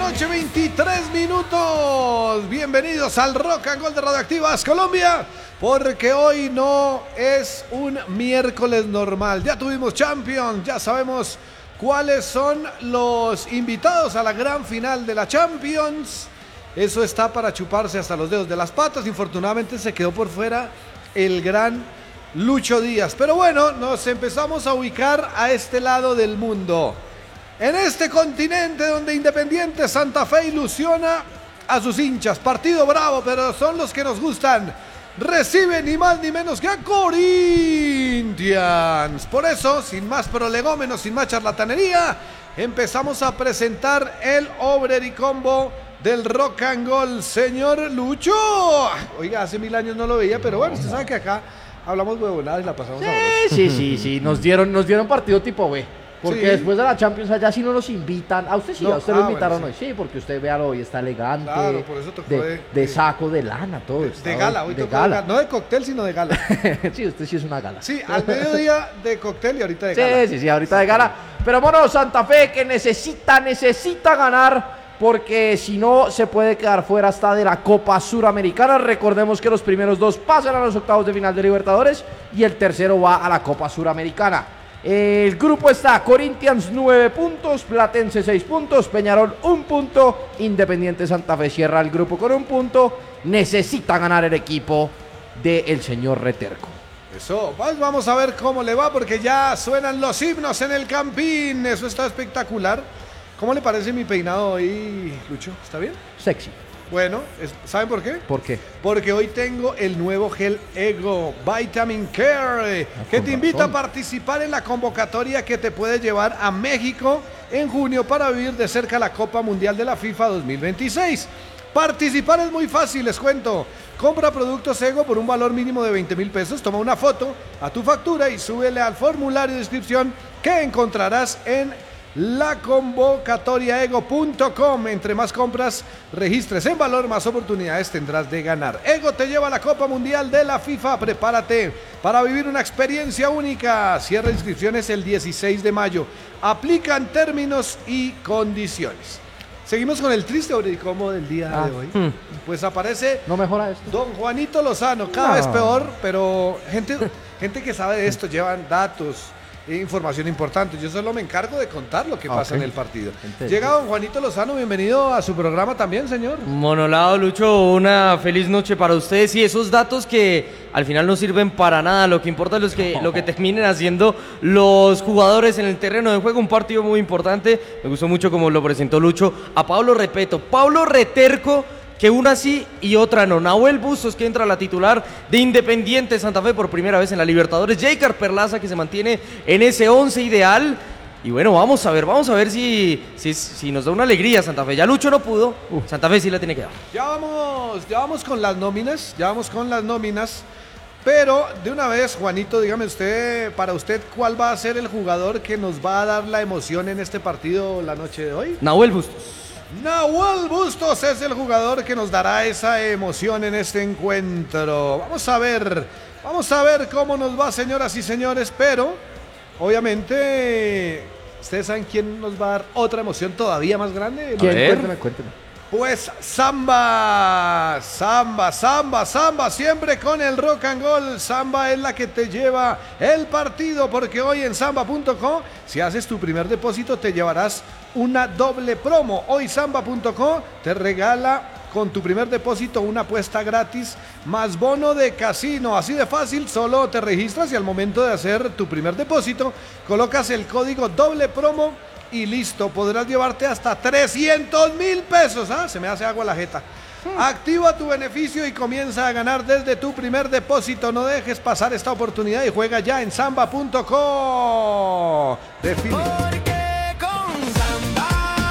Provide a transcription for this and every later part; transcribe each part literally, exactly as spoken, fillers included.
noche, veintitrés minutos. Bienvenidos al Rock and Gold de Radioactivas Colombia, porque hoy no es un miércoles normal. Ya tuvimos Champions, ya sabemos cuáles son los invitados a la gran final de la Champions. Eso está para chuparse hasta los dedos de las patas. Infortunadamente se quedó por fuera el gran Lucho Díaz. Pero bueno, nos empezamos a ubicar a este lado del mundo. En este continente donde Independiente Santa Fe ilusiona a sus hinchas. Partido bravo, pero son los que nos gustan. Recibe ni más ni menos que a Corinthians. Por eso, sin más prolegómenos, sin más charlatanería, empezamos a presentar el Obrer y Combo del Rock and Gold, señor Lucho. Oiga, hace mil años no lo veía, pero bueno, usted sabe que acá hablamos huevonadas y la pasamos sí, sabroso. Sí, sí, sí, nos dieron, nos dieron partido tipo B. Porque sí. Después de la Champions allá sí no nos invitan. A usted sí, no, a usted ah, lo invitaron bueno, sí. hoy. Sí, porque usted véalo hoy, está elegante. Claro, por eso tocó de, de, de saco, de lana, todo. De, de gala, hoy de gala. De, no de cóctel, sino de gala. Sí, usted sí es una gala. Sí, al mediodía de cóctel y ahorita de sí, gala. Sí, sí, sí, ahorita de gala. Pero bueno, Santa Fe que necesita, necesita ganar, porque si no se puede quedar fuera hasta de la Copa Suramericana. Recordemos que los primeros dos pasan a los octavos de final de Libertadores y el tercero va a la Copa Suramericana. El grupo está Corinthians nueve puntos, Platense seis puntos, Peñarol un punto, Independiente Santa Fe cierra el grupo con un punto. Necesita ganar el equipo del señor Reterco. Eso, pues vamos a ver cómo le va, porque ya suenan los himnos en el Campín. Eso está espectacular. ¿Cómo le parece mi peinado hoy, Lucho? ¿Está bien? Sexy. Bueno, ¿saben por qué? ¿Por qué? Porque hoy tengo el nuevo gel Ego Vitamin Care, ah, que te invita razón. a participar en la convocatoria que te puede llevar a México en junio para vivir de cerca la Copa Mundial de la FIFA dos mil veintiséis. Participar es muy fácil, les cuento. Compra productos Ego por un valor mínimo de veinte mil pesos, toma una foto a tu factura y súbele al formulario de inscripción que encontrarás en la convocatoria ego punto com. Entre más compras registres en valor, más oportunidades tendrás de ganar. Ego te lleva a la Copa Mundial de la FIFA. Prepárate para vivir una experiencia única. Cierra inscripciones el dieciséis de mayo. Aplican términos y condiciones. Seguimos con el triste Obricombo del día ah, de hoy. Hmm. Pues aparece no mejora esto. Don Juanito Lozano, cada no. vez peor, pero gente, gente que sabe de esto, llevan datos, información importante. Yo solo me encargo de contar lo que okay. pasa en el partido. Entonces, llega don Juanito Lozano, bienvenido a su programa también, señor. Monolado, Lucho, una feliz noche para ustedes. Y esos datos que al final no sirven para nada, lo que importa es los que, lo que terminen haciendo los jugadores en el terreno de juego. Un partido muy importante, me gustó mucho como lo presentó Lucho, a Pablo Repeto, Pablo Reterco, que una sí y otra no. Nahuel Bustos, que entra a la titular de Independiente Santa Fe por primera vez en la Libertadores. Jeicar Perlaza, que se mantiene en ese once ideal. Y bueno, vamos a ver, vamos a ver si, si, si nos da una alegría Santa Fe. Ya Lucho no pudo, uh. Santa Fe sí la tiene que dar. Ya vamos, ya vamos con las nóminas, ya vamos con las nóminas. Pero de una vez, Juanito, dígame usted, para usted, ¿cuál va a ser el jugador que nos va a dar la emoción en este partido la noche de hoy? Nahuel Bustos. Nahuel Bustos es el jugador que nos dará esa emoción en este encuentro. Vamos a ver, vamos a ver cómo nos va, señoras y señores, pero obviamente ustedes saben quién nos va a dar otra emoción todavía más grande. ¿Quién? Cuéntame, cuéntame. Pues Samba, Samba, Samba, Samba, siempre con el Rock and Gold. Samba es la que te lleva el partido, porque hoy en samba punto com, si haces tu primer depósito, te llevarás una doble promo. Hoy samba punto com te regala con tu primer depósito una apuesta gratis más bono de casino. Así de fácil, solo te registras y al momento de hacer tu primer depósito, colocas el código doble promo y listo, podrás llevarte hasta trescientos mil pesos. ¿Ah? Se me hace agua la jeta. Hmm. Activa tu beneficio y comienza a ganar desde tu primer depósito. No dejes pasar esta oportunidad y juega ya en samba punto com. Define. Porque con Samba,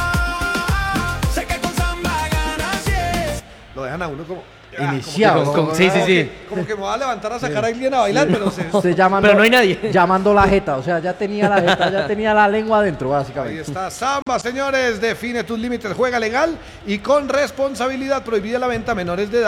sé que con Samba ganas diez. Lo dejan a uno como iniciado. Como que, con, sí, sí, sí. Como que me va a levantar a sacar a alguien a bailar, sí. pero se... se llamando, pero no hay nadie. Llamando la jeta, o sea, ya tenía la jeta, ya tenía la lengua adentro, básicamente. Ahí está Samba, señores, define tus límites, juega legal y con responsabilidad, prohibida la venta a menores de edad,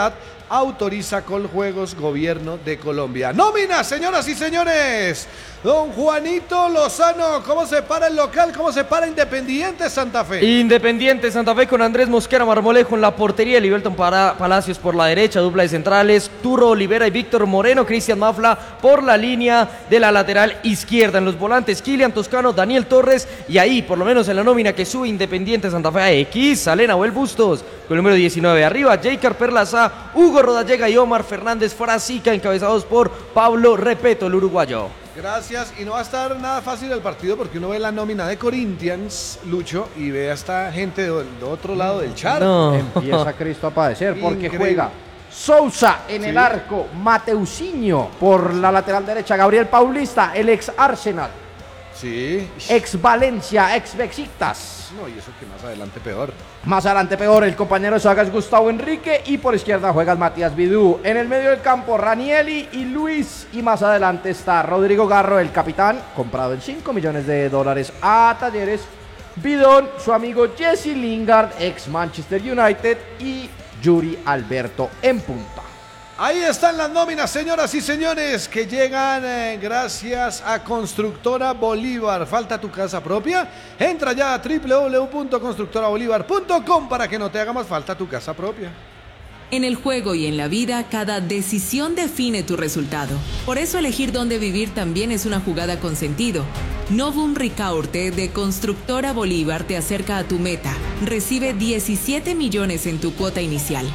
autoriza Coljuegos Gobierno de Colombia. Nómina, señoras y señores. Don Juanito Lozano, ¿cómo se para el local? ¿Cómo se para Independiente Santa Fe? Independiente Santa Fe con Andrés Mosquera Marmolejo en la portería, Liberton Palacios por la derecha, dupla de centrales, Turo Olivera y Víctor Moreno, Cristian Mafla por la línea de la lateral izquierda. En los volantes, Kilian Toscano, Daniel Torres, y ahí, por lo menos en la nómina que sube Independiente Santa Fe a X, sale Nahuel Bustos con el número diecinueve. Arriba, Jaycar Perlaza, Hugo Rodallega y Omar Fernández Frasica, encabezados por Pablo Repeto, el uruguayo. Gracias, y no va a estar nada fácil el partido porque uno ve la nómina de Corinthians, Lucho, y ve a esta gente de, de otro lado del charco. No. Empieza Cristo a padecer porque Increíble. juega Sousa en Sí. el arco, Mateusinho por la lateral derecha, Gabriel Paulista, el ex Arsenal, Sí. ex Valencia, ex Besiktas. No, y eso que más adelante peor. Más adelante peor, el compañero de saga es Gustavo Enrique y por izquierda juega Matías Vidú. En el medio del campo, Ranieri y Luis. Y más adelante está Rodrigo Garro, el capitán, comprado en cinco millones de dólares a Talleres. Bidón, su amigo Jesse Lingard, ex Manchester United, y Yuri Alberto en punta. Ahí están las nóminas, señoras y señores, que llegan eh, gracias a Constructora Bolívar. ¿Falta tu casa propia? Entra ya a doble u doble u doble u punto constructora bolívar punto com para que no te haga más falta tu casa propia. En el juego y en la vida, cada decisión define tu resultado. Por eso elegir dónde vivir también es una jugada con sentido. Novum Ricaurte de Constructora Bolívar te acerca a tu meta. Recibe diecisiete millones en tu cuota inicial.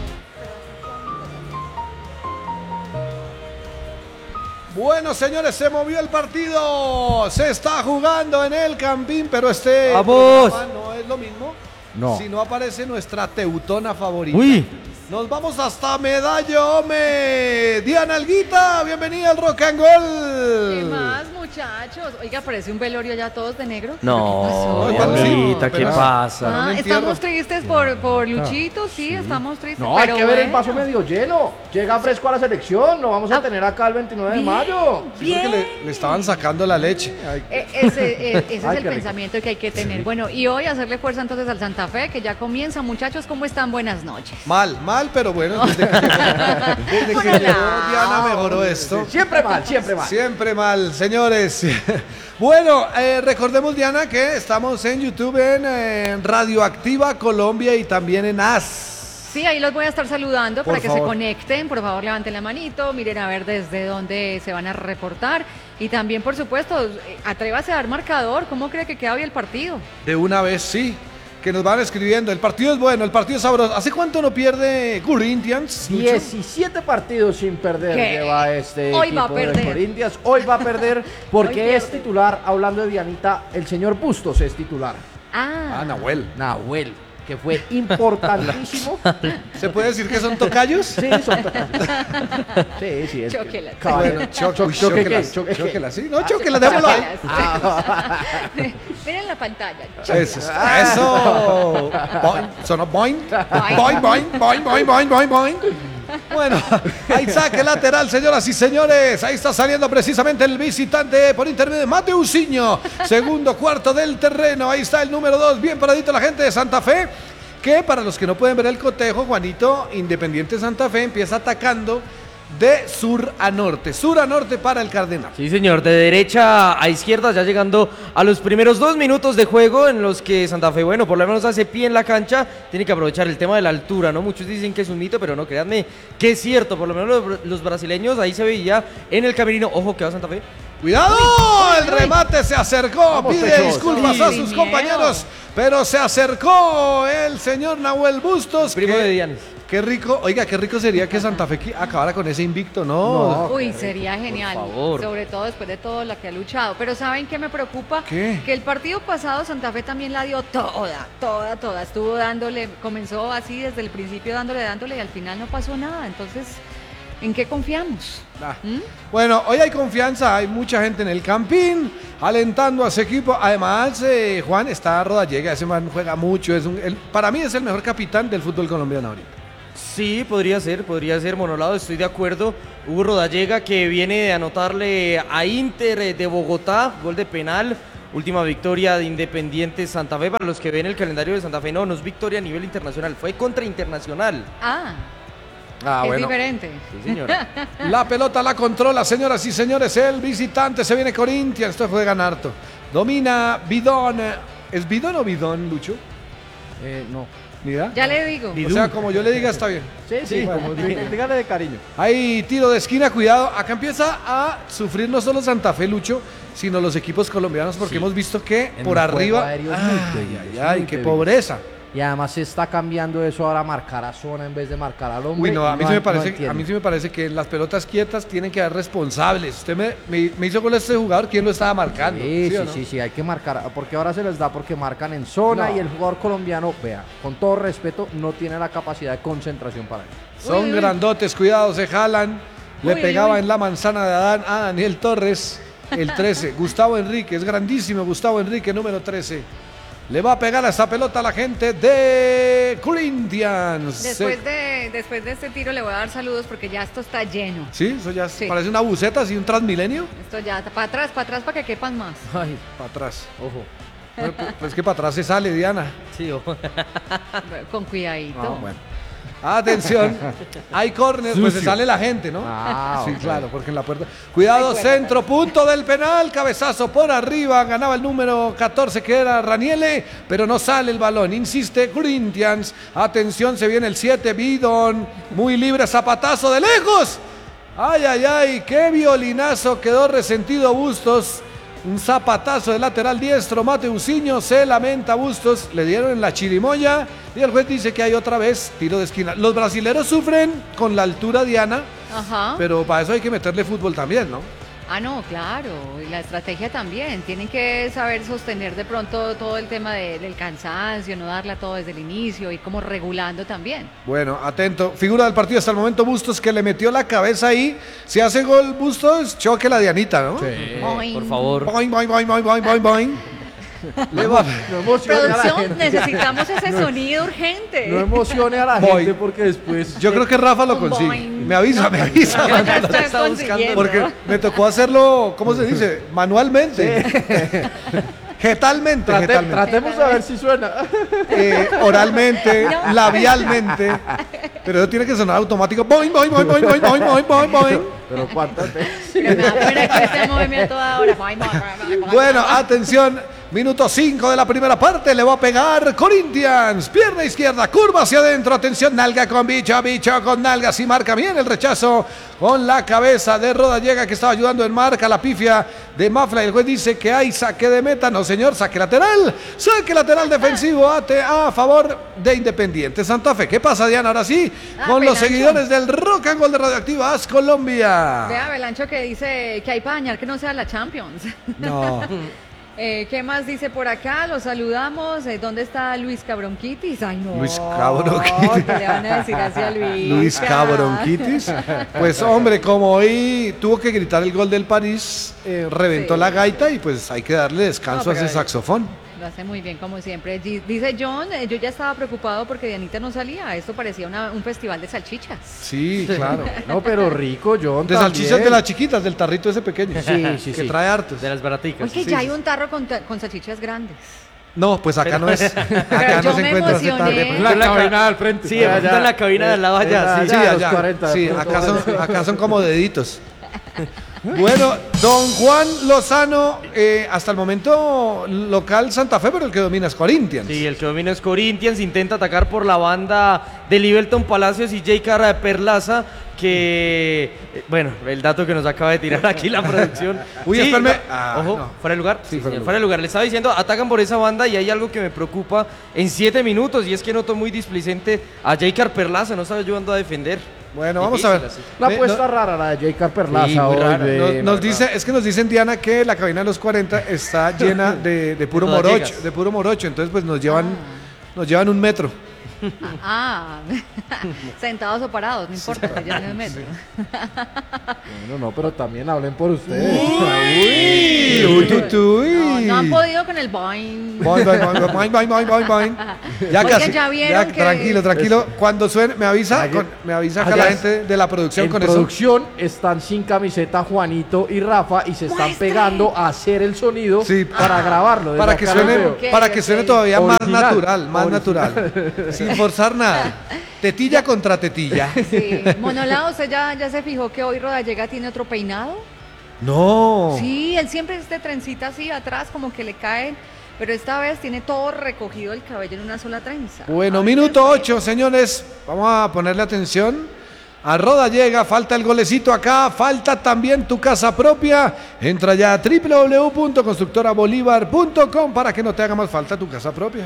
Bueno, señores, se movió el partido. Se está jugando en el Campín, pero este ¡Vamos! programa no es lo mismo. No. Si no aparece nuestra teutona favorita. Uy. Nos vamos hasta Medallo, hombre. Diana Alguita, bienvenida al Rock and Roll. ¿Qué más, muchachos? Oiga, parece un velorio ya todos de negro. No, ¿Qué pasó? Dianita, ¿qué Pero- pasa? Ah, me estamos entierro. tristes por, por Luchito, sí, estamos tristes. No, hay pero que ver el bueno. vaso medio lleno. Llega fresco a la selección, lo vamos a Ah, tener acá el veintinueve de bien, mayo. Sí, porque le, le estaban sacando la leche. Eh, ese eh, ese es Ay, el qué rico. pensamiento que hay que tener. Bueno, y hoy hacerle fuerza entonces al Santa Fe, que ya comienza. Muchachos, ¿cómo están? Buenas noches. Mal, mal, pero bueno, desde que, desde que Hola. llegó Diana mejoró esto. Siempre mal, siempre mal. Siempre mal, señores. Bueno, eh, recordemos, Diana, que estamos en YouTube, en eh, Radioactiva Colombia y también en A S. Sí, ahí los voy a estar saludando Por para que favor. se conecten. Por favor, levanten la manito, miren a ver desde dónde se van a reportar. Y también, por supuesto, eh, atrévase a dar marcador. ¿Cómo cree que queda hoy el partido? De una vez, sí, que nos van escribiendo. El partido es bueno, el partido es sabroso. ¿Hace cuánto no pierde Corinthians, Lucho? diecisiete partidos sin perder ¿Qué? lleva este Hoy va a equipo de perder. Corinthians. Hoy va a perder Hoy porque es pierde. titular, hablando de Dianita, el señor Bustos es titular. Ah, Ah, Nahuel. Nahuel, que fue importantísimo. ¿Se puede decir que son tocayos? Sí, son tocayos. Sí, sí, es. que- Chóquelas. caballero. Bueno, cho- Cho- uy, choque chóquelas, qué, choque qué. chóquelas, sí, no, chóquelas, démoslo ahí. miren la pantalla. Eso, eso. Boing, sonó boing. Boing, boing, boing, boing, boing, boing, boing. Bueno, ahí saque lateral, señoras y señores. Ahí está saliendo precisamente el visitante por intermedio de Mateusinho. Segundo cuarto del terreno. Ahí está el número dos. Bien paradito la gente de Santa Fe. Que para los que no pueden ver el cotejo, Juanito, Independiente Santa Fe empieza atacando de sur a norte. Sur a norte para el Cardenal. Sí, señor, de derecha a izquierda, ya llegando a los primeros dos minutos de juego en los que Santa Fe, bueno, por lo menos hace pie en la cancha, tiene que aprovechar el tema de la altura, ¿no? Muchos dicen que es un mito, pero no, créanme que es cierto, por lo menos los, los brasileños, ahí se veía en el camerino, ojo que va Santa Fe. ¡Cuidado! El remate se acercó. Vamos, Pide Pechos. disculpas Sí. a Sin sus miedo. compañeros, pero se acercó el señor Nahuel Bustos. Primo que- de Dianes. Qué rico, oiga, qué rico sería que Santa Fe qui- acabara con ese invicto, ¿no? No. Uy, sería genial, favor. sobre todo después de todo lo que ha luchado. Pero ¿saben qué me preocupa? ¿Qué? Que el partido pasado Santa Fe también la dio toda, toda, toda. Estuvo dándole, comenzó así desde el principio dándole, dándole y al final no pasó nada. Entonces, ¿en qué confiamos? Ah. ¿Mm? Bueno, hoy hay confianza, hay mucha gente en el campín, alentando a ese equipo. Además, eh, Juan, está Rodallega, ese man juega mucho. Es un- el- para mí es el mejor capitán del fútbol colombiano ahorita. Sí, podría ser, podría ser Monolado, estoy de acuerdo. Hugo Rodallega que viene de anotarle a Inter eh, de Bogotá, gol de penal, última victoria de Independiente Santa Fe. Para los que ven el calendario de Santa Fe, no, no es victoria a nivel internacional, fue contra Internacional. Ah, Ah, es bueno. diferente. Sí, señora. La pelota la controla, señoras y señores. El visitante se viene Corinthians. Esto juegan harto. Domina Bidón. ¿Es Bidón o Bidón, Lucho? Eh, no. Mira. Ya le digo. O sea, como yo le diga, está bien. Sí, sí, como dí- dígale de cariño. Hay tiro de esquina, cuidado. Acá empieza a sufrir no solo Santa Fe, Lucho, sino los equipos colombianos, porque Sí. hemos visto que En por el juego arriba. aéreo es muy Ay, débil, ay, es ay, muy qué débil. pobreza. Y además se está cambiando eso ahora a marcar a zona en vez de marcar al hombre. Uy, no, a mí, y sí me no parece, entiendo. a mí sí me parece que en las pelotas quietas tienen que haber responsables. Usted me, me, me hizo gol este jugador, ¿quién lo estaba marcando? Sí, sí, o no? sí, sí, hay que marcar, porque ahora se les da porque marcan en zona No. y el jugador colombiano, vea, con todo respeto, no tiene la capacidad de concentración para eso. Son Uy, uy. grandotes, cuidado, se jalan. Le Uy, pegaba uy. en la manzana de Adán a Daniel Torres, el trece. Gustavo Enrique, es grandísimo Gustavo Enrique, número trece. Le va a pegar a esta pelota a la gente de Corinthians. Después Se- de, después de este tiro le voy a dar saludos porque ya esto está lleno. Sí, eso ya Sí. parece una buceta, así un transmilenio. Esto ya, para atrás, para atrás, para que quepan más. Ay, Para atrás. ojo. Pues, pues que para atrás se sale, Diana. Sí, ojo. Con cuidadito. Ah, bueno. Atención, hay córner, pues se Sucio. sale la gente, ¿no? Ah, sí, ok. claro, porque en la puerta. Cuidado, centro, punto del penal, cabezazo por arriba, ganaba el número catorce que era Raniele, pero no sale el balón, insiste Corinthians. Atención, se viene el siete, Bidón, muy libre, zapatazo de lejos. Ay, ay, ay, qué violinazo, quedó resentido Bustos. Un zapatazo de lateral diestro, Mateusinho se lamenta Bustos, le dieron en la chirimoya y el juez dice que hay otra vez tiro de esquina. Los brasileros sufren con la altura, Diana, Ajá. pero para eso hay que meterle fútbol también, ¿no? Ah, no, claro. Y la estrategia también. Tienen que saber sostener de pronto todo el tema de- del cansancio, no darla todo desde el inicio y como regulando también. Bueno, atento, figura del partido hasta el momento Bustos que le metió la cabeza ahí. Si hace gol Bustos, choque la Dianita, ¿no? Boing. Por favor. Boing, boing, boing, boing, boing, boing, boing. Le va- No emocione a la Producción, gente. necesitamos ese sonido urgente. No emocione a la Voy. gente porque después... Yo creo que Rafa lo Un consigue. boing. Me avisa, me avisa. Yo ya Manuel. estoy está buscando, consiguiendo. Porque me tocó hacerlo, ¿cómo se dice? Manualmente. Getalmente, Trate- getalmente. tratemos a ver si suena. Eh, oralmente, No. labialmente. Pero eso tiene que sonar automático. Boing, boing, boing, boing, boing, boing, boing, boing, boing. Pero cuántas veces. Que me da pena que este movimiento ahora. Boing, boing, boing, boing, boing. Bueno, atención. Minuto cinco de la primera parte. Le va a pegar Corinthians. Pierna izquierda, curva hacia adentro. Atención, nalga con bicho, bicho con nalga. Sí marca bien el rechazo con la cabeza de Rodallega que estaba ayudando en marca. La pifia de Mafla. El juez dice que hay saque de meta. No, señor, saque lateral. Saque lateral defensivo a, a favor de Independiente Santa Fe. ¿Qué pasa, Diana? Ahora sí, Ah, con los Pelancho. seguidores del Rock and Roll de Radioactiva Haz Colombia. Vea, Belancho que dice que hay para dañar que no sea la Champions. No. Eh, ¿Qué más dice por acá? Los saludamos. Eh, ¿Dónde está Luis Cabronquitis? Ay, no. Luis Cabronquitis. ¿Qué le van a decir así a Luis? Luis Cabronquitis. Pues hombre, como hoy tuvo que gritar el gol del París, eh, reventó Sí. la gaita y pues hay que darle descanso No, a ese pero- saxofón. Lo hace muy bien, como siempre. Di- Dice John, eh, yo ya estaba preocupado porque Dianita no salía. Esto parecía una- un festival de salchichas. Sí, claro. No, pero rico, John. De también. salchichas de las chiquitas, del tarrito ese pequeño. Sí, sí, Que sí. trae hartos. De las baraticas. Oye, sí, ya sí. hay un tarro con, ta- con salchichas grandes. No, pues acá no es. Acá Pero no yo se me encuentra ese emocioné. tarro. La La cabina al frente. Sí, de pronto en la cabina de al lado allá, sí. Sí, a los allá. cuarenta, Sí, de pronto acá son, vale. acá son como deditos. Bueno, don Juan Lozano, eh, hasta el momento local Santa Fe, pero el que domina es Corinthians. Sí, el que domina es Corinthians, intenta atacar por la banda de Livelton Palacios y Jay Cara de Perlaza, que, eh, bueno, el dato que nos acaba de tirar aquí la producción. Uy, Sí, espérame. no, Ah, ojo, no. fuera de lugar. Sí, Sí, fuera de señor, fuera de lugar. Le estaba diciendo, atacan por esa banda y hay algo que me preocupa en siete minutos y es que noto muy displicente a Jay Car Perlaza, no está ayudando a defender. Bueno, vamos a ver. Difícil así. La Eh, apuesta no- rara, la de J. Perlaza. Sí, muy hoy, rara. ve, Nos, la nos verdad. dice, es que nos dicen, Diana, que la cabina de los cuarenta está llena de, de puro Todas morocho, llegas. de puro morocho, entonces pues nos llevan, nos llevan un metro. Ah, sentados o parados, no importa, que ya no es metro. Bueno, no, pero también hablen por ustedes. Uy, uy, uy, uy. No, no han podido con el boing. Boing, boing, boing, boing, boing, boing, boing, boing. Ya Oigan, casi. ya vieron ya, que- Tranquilo, tranquilo. Cuando suene, me avisa, Ayer- con- me avisa acá ayer- la gente de la producción En con producción están sin camiseta Juanito y Rafa y se están Muestre. pegando a hacer el sonido Sí. para grabarlo. eso. Para que Desde acá suene, lo veo. Ok, para que ok. suene todavía más Original, natural, más original. natural. Sin forzar nada. Tetilla contra tetilla. Sí. Monolao, ¿usted ya, ya se fijó que hoy Rodallega tiene otro peinado? No. Sí, él siempre este trencita así atrás, como que le caen, pero esta vez tiene todo recogido el cabello en una sola trenza. Bueno, Ay, minuto qué ocho, señores. Vamos a ponerle atención. A Rodallega, falta el golecito acá, falta también tu casa propia. Entra ya a doble u doble u doble u punto constructora bolívar punto com para que no te haga más falta tu casa propia.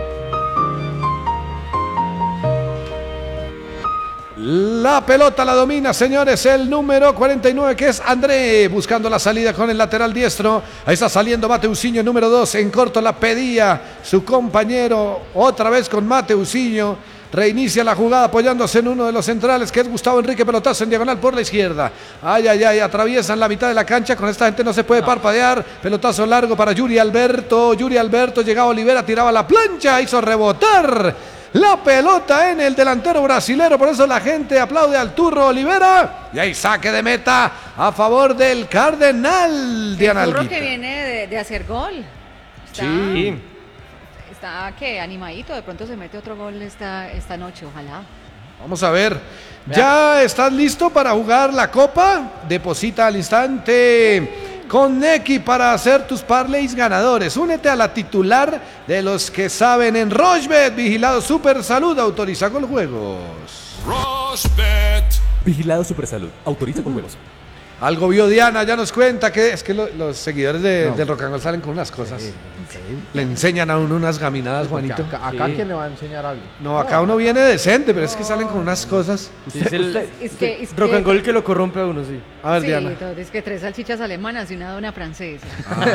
La pelota la domina, señores, el número cuarenta y nueve, que es André, buscando la salida con el lateral diestro. Ahí está saliendo Mateusinho, número dos, en corto la pedía su compañero, otra vez con Mateusinho. Reinicia la jugada apoyándose en uno de los centrales, que es Gustavo Enrique. Pelotazo en diagonal por la izquierda. Ay, ay, ay, atraviesan la mitad de la cancha. Con esta gente no se puede no. parpadear. Pelotazo largo para Yuri Alberto. Yuri Alberto, llegaba Olivera, tiraba la plancha, hizo rebotar la pelota en el delantero brasilero. Por eso la gente aplaude al Turro Olivera. Y ahí saque de meta a favor del Cardenal de Analguita. El Turro que viene de, de hacer gol. Está... Sí. Está que animadito, de pronto se mete otro gol esta, esta noche, ojalá. Vamos a ver. ¿Ya estás listo para jugar la Copa? Deposita al instante con Neki para hacer tus parlays ganadores. Únete a la titular de los que saben en Rochebet. Vigilado Super Salud, autoriza con juegos. Rochebet. Vigilado Super Salud, autoriza con juegos. Algo vio Diana, ya nos cuenta que es que lo, los seguidores de, no. del Rock and Roll salen con unas cosas. Sí, sí. Le enseñan a uno unas gaminadas, Juanito. Acá, acá sí. ¿Quién le va a enseñar algo? No, acá uno viene decente, pero es que salen con unas cosas. Sí, es el Es que, es rock que- and roll que lo corrompe a uno, sí. A ver, sí, Diana. todo, es que tres salchichas alemanas y una dona francesa.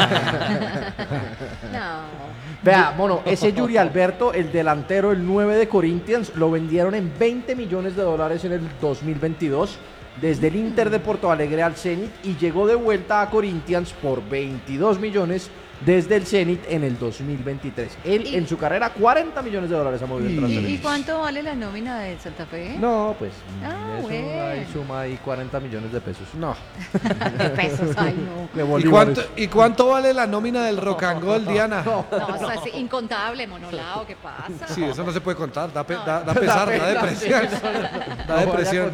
No. Vea, mono, ese Yuri Alberto, el delantero, el nueve de Corinthians, lo vendieron en veinte millones de dólares en el dos mil veintidós. Desde el Inter de Porto Alegre al Zenit, y llegó de vuelta a Corinthians por veintidós millones desde el Zenit en el dos mil veintitrés. Él Y- en su carrera cuarenta millones de dólares ha movido el Y- ¿Y, transfer. y cuánto vale la nómina de Santa Fe? No, pues Ah, eso bueno. ahí suma ahí cuarenta millones de pesos. No. De pesos, ay no. De ¿Y bolívares. cuánto, ¿Y cuánto vale la nómina del Rock and Roll, Diana? No, o sea, es incontable, monolao, ¿qué pasa? Sí, eso no se puede contar. Da, pe- No. da, da pesar, da depresión. Da depresión.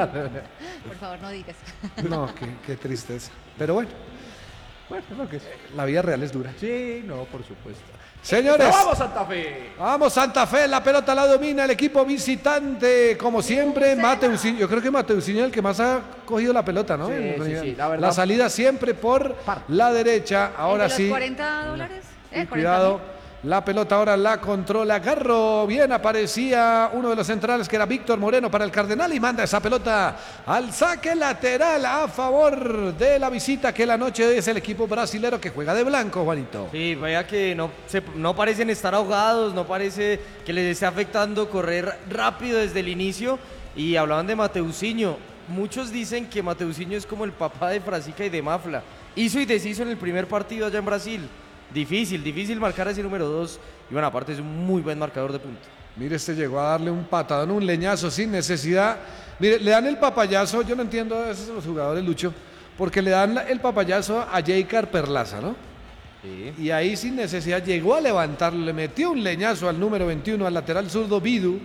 Por favor, no digas. No, qué, qué tristeza. Pero bueno, Bueno, es lo que es. la vida real es dura. Sí, no, por supuesto. Señores, ¡Pero vamos, Santa Fe! vamos Santa Fe, la pelota la domina el equipo visitante, como siempre, Mateusinho. Yo creo que Mateusinho es el que más ha cogido la pelota, ¿no? Sí, En- sí, sí, la verdad. salida siempre por Par. la derecha, ahora ¿El de los sí. cuarenta dólares? Y ¿Eh? cuidado, la pelota ahora la controla Garro. Bien, aparecía uno de los centrales que era Víctor Moreno para el Cardenal y manda esa pelota al saque lateral a favor de la visita, que la noche es el equipo brasilero que juega de blanco, Juanito. Sí, vaya que no, se- no parecen estar ahogados, no parece que les esté afectando correr rápido desde el inicio. Y hablaban de Mateusinho. Muchos dicen que Mateusinho es como el papá de Frasica y de Mafla. Hizo y deshizo en el primer partido allá en Brasil. Difícil, difícil marcar a ese número dos. Y bueno, aparte es un muy buen marcador de punta. Mire, este llegó a darle un patadón, un leñazo sin necesidad. Mire, le dan el papayazo, yo no entiendo a esos los jugadores, Lucho, porque le dan el papayazo a Jaycar Perlaza, ¿no? Sí. Y ahí sin necesidad llegó a levantarlo, le metió un leñazo al número veintiuno, al lateral zurdo Bidu.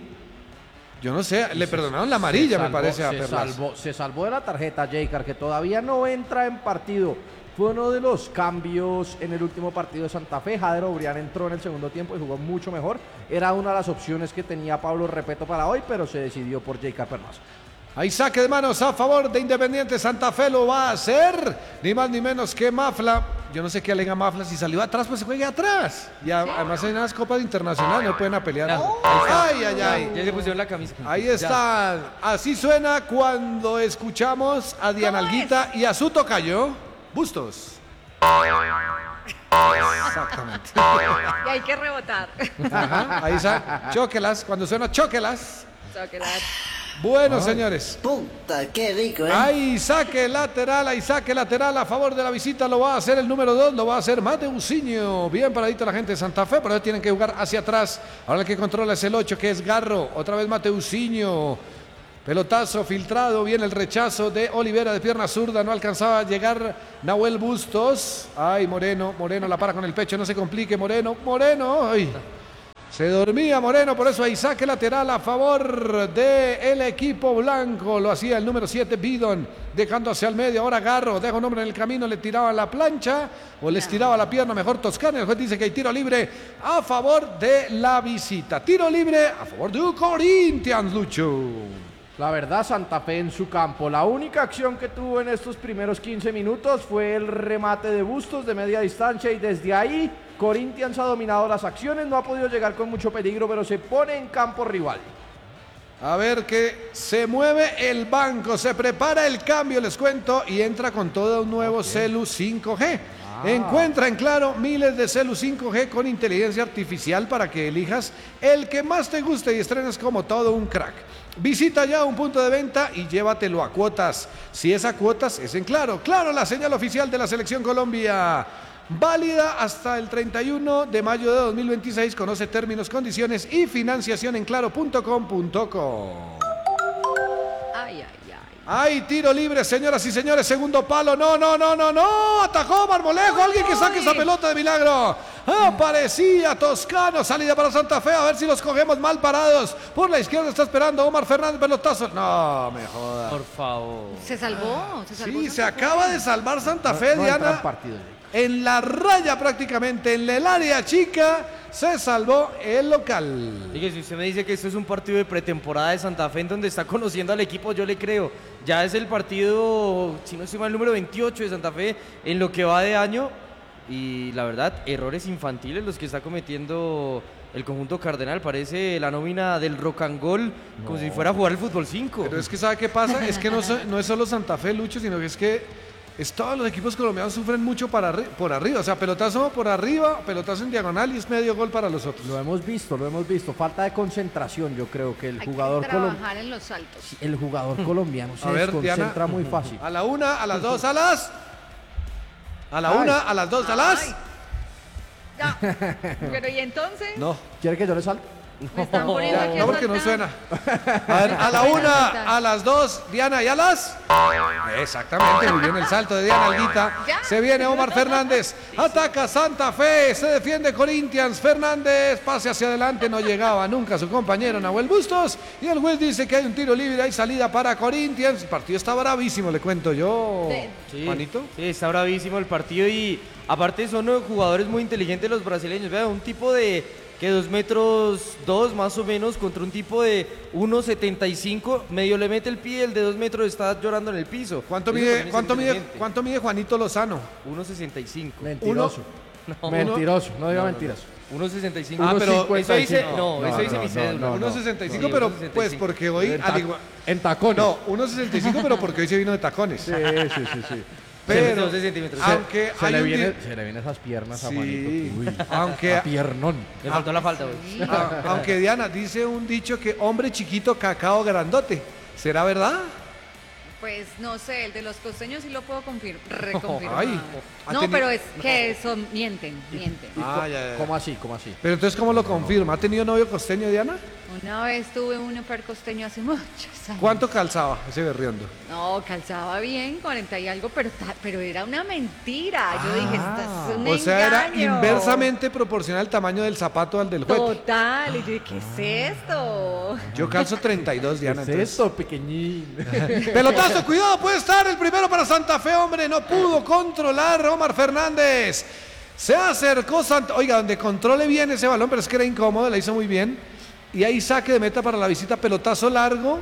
Yo no sé, le perdonaron la amarilla, Se me salvó- parece, a se Perlaza. salvó, se salvó de la tarjeta Jaycar, que todavía no entra en partido. Fue uno de los cambios en el último partido de Santa Fe. Jader Obrián entró en el segundo tiempo y jugó mucho mejor. Era una de las opciones que tenía Pablo Repeto para hoy, pero se decidió por Jaycar Perlaza. Ahí saque de manos a favor de Independiente Santa Fe, lo va a hacer, ni más ni menos que Mafla. Yo no sé qué alega Mafla, si salió atrás, pues se juegue atrás. Y a- además hay unas copas internacionales, no pueden a pelear. Ay, ay, ay. Ya se pusieron la camisa. Ahí Ya. está. Así suena cuando escuchamos a Diana ¿Cómo Alguita y a su tocayo, Bustos. Exactamente. Y hay que rebotar. Ajá, ahí está. Chóquelas, cuando suena chóquelas. Chocolate. Bueno, señores. Puta, qué rico, ¿eh? Ahí saque lateral, ahí saque lateral a favor de la visita, lo va a hacer el número dos, lo va a hacer Mateusinho. Bien paradito la gente de Santa Fe, pero ahora tienen que jugar hacia atrás. Ahora el que controla es el ocho, que es Garro. Otra vez Mateusinho. Pelotazo filtrado, viene el rechazo de Olivera de pierna zurda, no alcanzaba a llegar Nahuel Bustos. Ay, Moreno, Moreno la para con el pecho, no se complique, Moreno, Moreno, ay. Se dormía Moreno, por eso ahí saque lateral a favor del equipo blanco. Lo hacía el número siete, Bidon, dejando hacia el medio. Ahora Garro, deja un hombre en el camino, le tiraba la plancha o les tiraba la pierna, mejor Toscano. El juez dice que hay tiro libre a favor de la visita. Tiro libre a favor de Corinthians, Lucho. La verdad, Santa Fe en su campo. La única acción que tuvo en estos primeros quince minutos fue el remate de Bustos de media distancia y desde ahí Corinthians ha dominado las acciones, no ha podido llegar con mucho peligro, pero se pone en campo rival. A ver que se mueve el banco, se prepara el cambio, les cuento, y entra con todo un nuevo okay. Celu cinco G. Ah. Encuentra en Claro miles de Celu cinco G con inteligencia artificial para que elijas el que más te guste y estrenes como todo un crack. Visita ya un punto de venta y llévatelo a cuotas. Si es a cuotas, es en Claro. Claro, la señal oficial de la Selección Colombia. Válida hasta el treinta y uno de mayo de dos mil veintiséis. Conoce términos, condiciones y financiación en claro punto com punto co. Ay, ay, ay. Hay tiro libre, señoras y señores. Segundo palo. No, no, no, no, no. Atajó Marmolejo. Alguien que saque esa pelota de milagro. Aparecía Toscano. Salida para Santa Fe. A ver si los cogemos mal parados. Por la izquierda está esperando Omar Fernández. Pelotazo. No, me joda. Por favor. Se salvó. Se salvó Sí, Santa se Fe. acaba de salvar Santa Fe, No, no Diana. entra en partido. En la raya prácticamente, en el área chica, se salvó el local. Oye, si usted me dice que esto es un partido de pretemporada de Santa Fe en donde está conociendo al equipo, yo le creo. Ya es el partido, si no estoy mal, el número veintiocho de Santa Fe en lo que va de año. Y la verdad, errores infantiles los que está cometiendo el conjunto cardenal. Parece la nómina del rock and roll, no. como si fuera a jugar el fútbol cinco. Pero es que ¿sabe qué pasa? Es que no, so- no es solo Santa Fe, Lucho, sino que es que es todos los equipos colombianos sufren mucho para arri- por arriba. O sea, pelotazo por arriba, pelotazo en diagonal y es medio gol para los otros. Lo hemos visto, lo hemos visto. Falta de concentración, yo creo que el Hay jugador que colombiano. trabajar en los saltos. El jugador colombiano se A ver, desconcentra Diana. muy fácil. A la una, a las dos, a las... A la una, a las dos, a las... Ay. Ya. Pero ¿y entonces? No. ¿Quiere que yo le salte? Me están poniendo aquí No, a porque no saltar. suena. A, ver, a la una, a las dos, Diana, y a las... Exactamente, muy bien el salto de Diana Alguita. Ya. Se viene Omar Fernández, ataca Santa Fe, se defiende Corinthians. Fernández, pase hacia adelante, no llegaba nunca su compañero Nahuel Bustos. Y el juez dice que hay un tiro libre, hay salida para Corinthians. El partido está bravísimo, le cuento yo, De- Sí, Juanito. sí, está bravísimo el partido y aparte son eh, jugadores muy inteligentes los brasileños. Vea, un tipo de que dos metros dos más o menos contra un tipo de uno setenta y cinco, medio le mete el pie, el de dos metros está llorando en el piso. ¿Cuánto Eso mide, también es cuánto mide, inteligente. cuánto mide Juanito Lozano? uno sesenta y cinco. Mentiroso. No, Mentiroso, no diga mentiras. uno sesenta y cinco. Ah, pero eso dice, uno no, eso dice mi cédula. no, uno sesenta y cinco, Sí, pero uno sesenta y pues cinco. porque hoy... En, al ta- igual- en tacones. No, uno sesenta y cinco, pero porque hoy se vino de tacones. Sí, sí, sí, sí. Pero, doce centímetros. aunque Se hay le, un viene, di- se le vienen esas piernas a Sí. Juanito. Uy, Aunque- a piernón. Me faltó la falta, güey. Ah, aunque Diana dice un dicho que hombre chiquito, cacao grandote. ¿Será verdad? Pues no sé, el de los costeños sí lo puedo confirmar, reconfirmar. Ay, ha no, tenido- pero es que son, mienten, mienten. Ah, ya, ya. ¿Cómo así? ¿Cómo así? Pero entonces, ¿cómo lo confirma? ¿Ha tenido novio costeño, Diana? Una vez tuve un per costeño hace muchos años. ¿Cuánto calzaba ese berriondo? No, calzaba bien, cuarenta y algo, pero, ta- pero era una mentira. Yo dije, esto es un O sea, era engaño. inversamente proporcional el tamaño del zapato al del juez. Total. Y yo dije, ¿qué es esto? Yo calzo treinta y dos, Diana. ¿Qué es entonces- esto, pequeñín? Pelotazo, cuidado, puede estar el primero para Santa Fe, hombre, no pudo controlar Omar Fernández. Se acercó Santa, oiga, donde controle bien ese balón, pero es que era incómodo, la hizo muy bien. Y ahí saque de meta para la visita, pelotazo largo.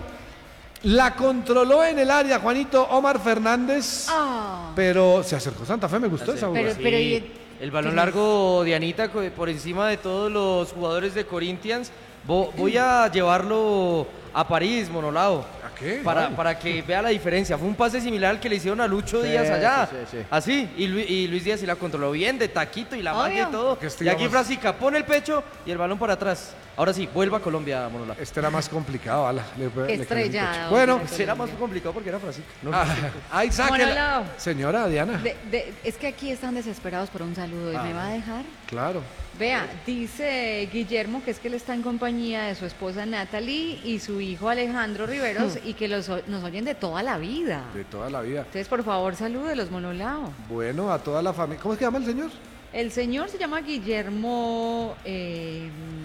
La controló en el área Juanito Omar Fernández, Ah. pero se acercó Santa Fe, me gustó esa Pero- jugada. pero Sí, y- el balón pero- largo de Anita co- por encima de todos los jugadores de Corinthians. Vo- Voy a llevarlo a París, Monolao. ¿A qué? Para, Ay. para que vea la diferencia. Fue un pase similar al que le hicieron a Lucho Sí, Díaz allá. sí, sí, sí. Así. Y, Lu- y Luis Díaz sí la controló bien, de taquito y la Obvio. magia y todo. Que este Y aquí digamos- Frasica pone el pecho y el balón para atrás. Ahora sí, vuelva a Colombia, Monolao. Este era más complicado, ala. Le- le quedó un estrellada, pecho. hombre. Bueno, Pues Será más complicado porque era Frasica. No, ah, ahí saque la- Monolao. Señora Diana, De- de- es que aquí están desesperados por un saludo. ¿Y me va a dejar? claro. Vea, dice Guillermo que es que él está en compañía de su esposa Natalie y su hijo Alejandro Riveros y que los, o- nos oyen de toda la vida. De toda la vida. Entonces, por favor, salúdelos, Monolao. Bueno, a toda la familia. ¿Cómo es que llama el señor? El señor se llama Guillermo, eh,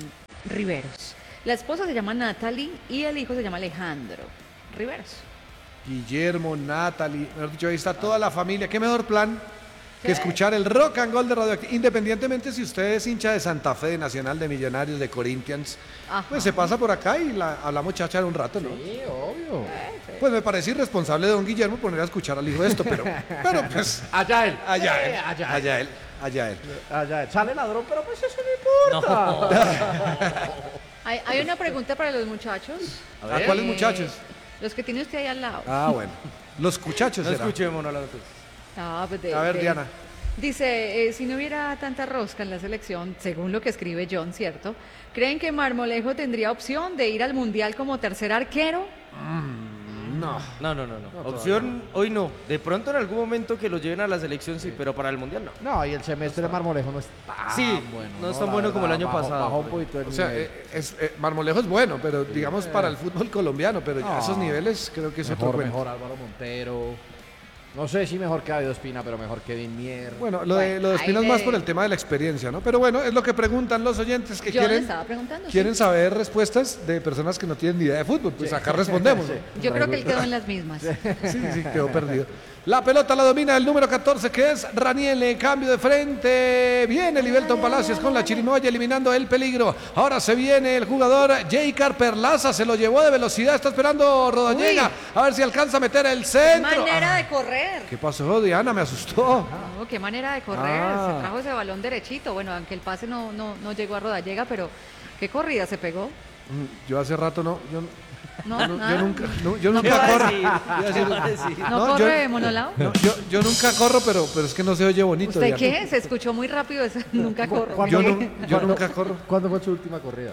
Riveros. La esposa se llama Natalie y el hijo se llama Alejandro Riveros. Guillermo, Natalie, mejor dicho, ahí está toda la familia. ¿Qué mejor plan que escuchar el Rock and Gold de Radioactiva? Independientemente si usted es hincha de Santa Fe, de Nacional, de Millonarios, de Corinthians, Ajá. pues se pasa por acá y la, hablamos cháchara un rato, ¿no? Sí, obvio. Pues me parece irresponsable de don Guillermo poner a escuchar al hijo de esto, pero, pero pues Allá él. allá él, Eh, allá él. allá él, allá él. Allá él. Sale ladrón, pero pues eso no importa. Hay, hay una pregunta para los muchachos. ¿A cuáles Eh, muchachos? Los que tiene usted ahí al lado. Ah, bueno. Los cuchachos No será. escuchémonos la noticia. Ah, pues de- A ver, de- Diana. Dice, eh, si no hubiera tanta rosca en la selección, según lo que escribe John, ¿cierto? ¿Creen que Marmolejo tendría opción de ir al Mundial como tercer arquero? No. No, no, no, no. Opción hoy no. De pronto en algún momento que lo lleven a la selección sí, pero para el mundial no. No, y el semestre de Marmolejo no es tan Sí, bueno. no es tan La bueno como el verdad, año bajó- pasado. Bajó un poquito el O sea, nivel. eh, es, eh, Marmolejo es bueno, pero digamos para el fútbol colombiano, pero ya No. esos niveles creo que es otro mejor, cuento. mejor Álvaro Montero. No sé si mejor que David Ospina, pero mejor que Edin Mier. Bueno, lo de, Bueno, lo de ahí Espina es le- más por el tema de la experiencia, ¿no? Pero bueno, es lo que preguntan los oyentes que Yo le quieren, estaba preguntando. quieren sí. saber respuestas de personas que no tienen ni idea de fútbol. Pues acá respondemos. ¿no? Yo creo que él quedó en las mismas. Sí, sí, quedó perdido. La pelota la domina el número catorce, que es Raniele. Cambio de frente. Viene Libelton Palacios con la chirimoya eliminando el peligro. Ahora se viene el jugador J. Perlaza. Se lo llevó de velocidad. Está esperando Rodallega. A ver si alcanza a meter el ¡Qué centro. manera Ah, de correr! ¿Qué pasó, Diana? Me asustó. No, qué manera de correr. Ah. Se trajo ese balón derechito. Bueno, aunque el pase no, no, no llegó a Rodallega, pero qué corrida se pegó. Mm, Yo hace rato no. Yo, No, yo, no- nada. yo nunca, no, yo No nunca puedo corro. decir. Iba a decir- Iba a decir. ¿No, No, corre yo- monolao? no, yo, yo nunca corro, pero, pero es que no se oye bonito. ¿Usted Diana. qué? Se escuchó muy rápido eso. Nunca corro. Yo, ¿Qué? nu- yo nunca corro. ¿Cuándo fue su última corrida?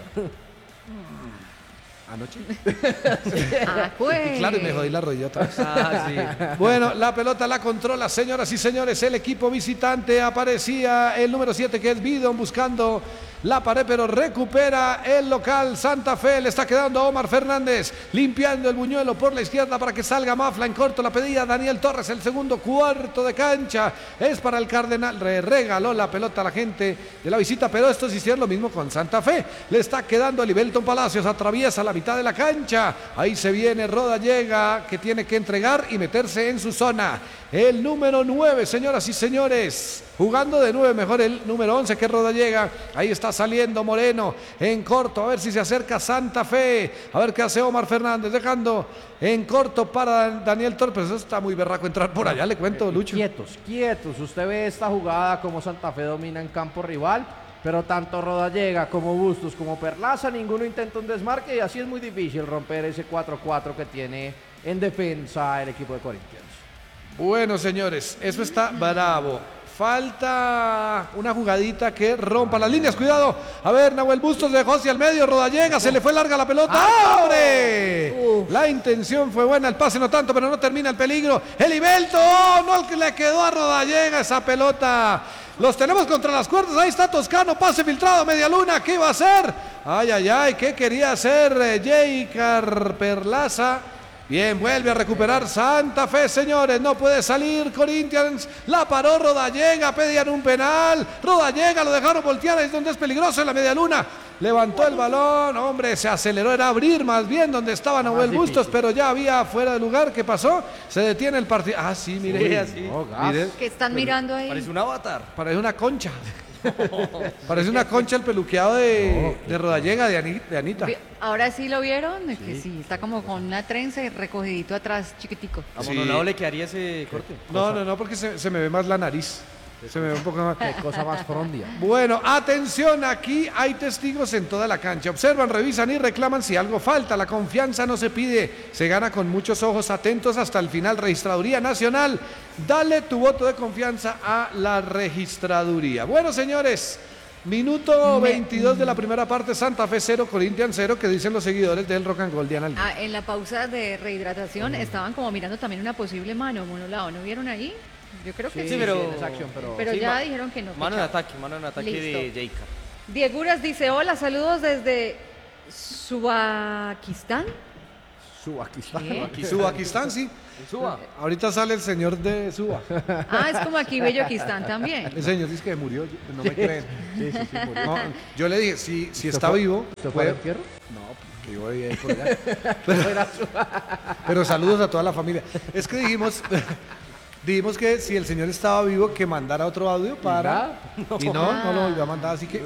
Anoche. Ah, pues. Y claro, y me jodí la rodilla otra vez. Ah, sí. Bueno, la pelota la controla, señoras y señores. El equipo visitante aparecía el número siete, que es Bidon, buscando la pared, pero recupera el local. Santa Fe le está quedando a Omar Fernández, limpiando el buñuelo por la izquierda para que salga Mafla. En corto la pedía Daniel Torres. El segundo cuarto de cancha es para el Cardenal. Re- regaló la pelota a la gente de la visita, pero estos hicieron lo mismo con Santa Fe. Le está quedando a Libelton Palacios, atraviesa la mitad de la cancha. Ahí se viene Rodallega, que tiene que entregar y meterse en su zona. El número nueve, señoras y señores, jugando de nueve, mejor el número once, que es Rodallega. Ahí está saliendo Moreno en corto, a ver si se acerca Santa Fe, a ver qué hace Omar Fernández, dejando en corto para Daniel Torres. Pero eso está muy berraco entrar por allá, le cuento, Lucho. Quietos, quietos. Usted ve esta jugada como Santa Fe domina en campo rival, pero tanto Rodallega como Bustos como Perlaza, ninguno intenta un desmarque y así es muy difícil romper ese cuatro cuatro que tiene en defensa el equipo de Corinthians. Bueno, señores, eso está bravo. Falta una jugadita que rompa las líneas. Cuidado. A ver, Nahuel Bustos dejó hacia el medio. Rodallega, se le fue larga la pelota. ¡Abre! La intención fue buena, el pase no tanto, pero no termina el peligro. El Ibelto, ¡oh! No le quedó a Rodallega esa pelota. Los tenemos contra las cuerdas. Ahí está Toscano, pase filtrado, media luna. ¿Qué iba a hacer? Ay, ay, ay, ¿qué quería hacer eh, J. Perlaza? Bien, vuelve a recuperar Santa Fe, señores. No puede salir Corinthians. La paró Rodallega, pedían un penal. Rodallega lo dejaron voltear, es donde es peligroso en la media luna. Levantó el balón, hombre, se aceleró, era abrir más bien donde estaba Nahuel Bustos, pero ya había fuera de lugar. ¿Qué pasó? Se detiene el partido. Ah, sí, mire. Sí, así. Oh, gas. Mire, ¿Qué están mirando ahí? Parece un avatar. parece una concha. Parece una concha el peluqueado de, de Rodallega, de, Ani- de Anita. Vi- Ahora sí lo vieron, es que sí, está como con una trenza y recogidito atrás, chiquitico. A Sí. Monolao le quedaría ese corte. No, no, no, porque se, se me ve más la nariz. Se me ve un poco más. Qué cosa más frondia. Bueno, atención, aquí hay testigos en toda la cancha. Observan, revisan y reclaman si algo falta. La confianza no se pide, se gana con muchos ojos atentos hasta el final. Registraduría Nacional, dale tu voto de confianza a la registraduría. Bueno, señores, minuto veintidós de la primera parte, Santa Fe cero, Corinthians cero, que dicen los seguidores del Rock and Gold de Analí. Ah, en la pausa de rehidratación estaban como mirando también una posible mano, Monolao, ¿no vieron ahí? Yo creo que sí. Sí, pero- en esa acción, pero... Pero sí, ya ma- dijeron que no. que Mano de chao. ataque, mano de ataque de Listo. Jacob. Dieguras dice, hola, saludos desde Subakistán. Subakistán. ¿Qué? Subakistán, sí. Suba. Ahorita sale el señor de Suba. Ah, es como aquí Belloquistán también. El señor dice que murió, yo- no me creen. Sí, sí, sí, murió. No, yo le dije, si, si ¿Usted está fue- vivo, ¿Usted fue puede- al entierro? No, que yo voy a ir por allá. Pero, pero saludos a toda la familia. Es que dijimos, dijimos que si el señor estaba vivo, que mandara otro audio para. Y no, no lo volvió a mandar, así que.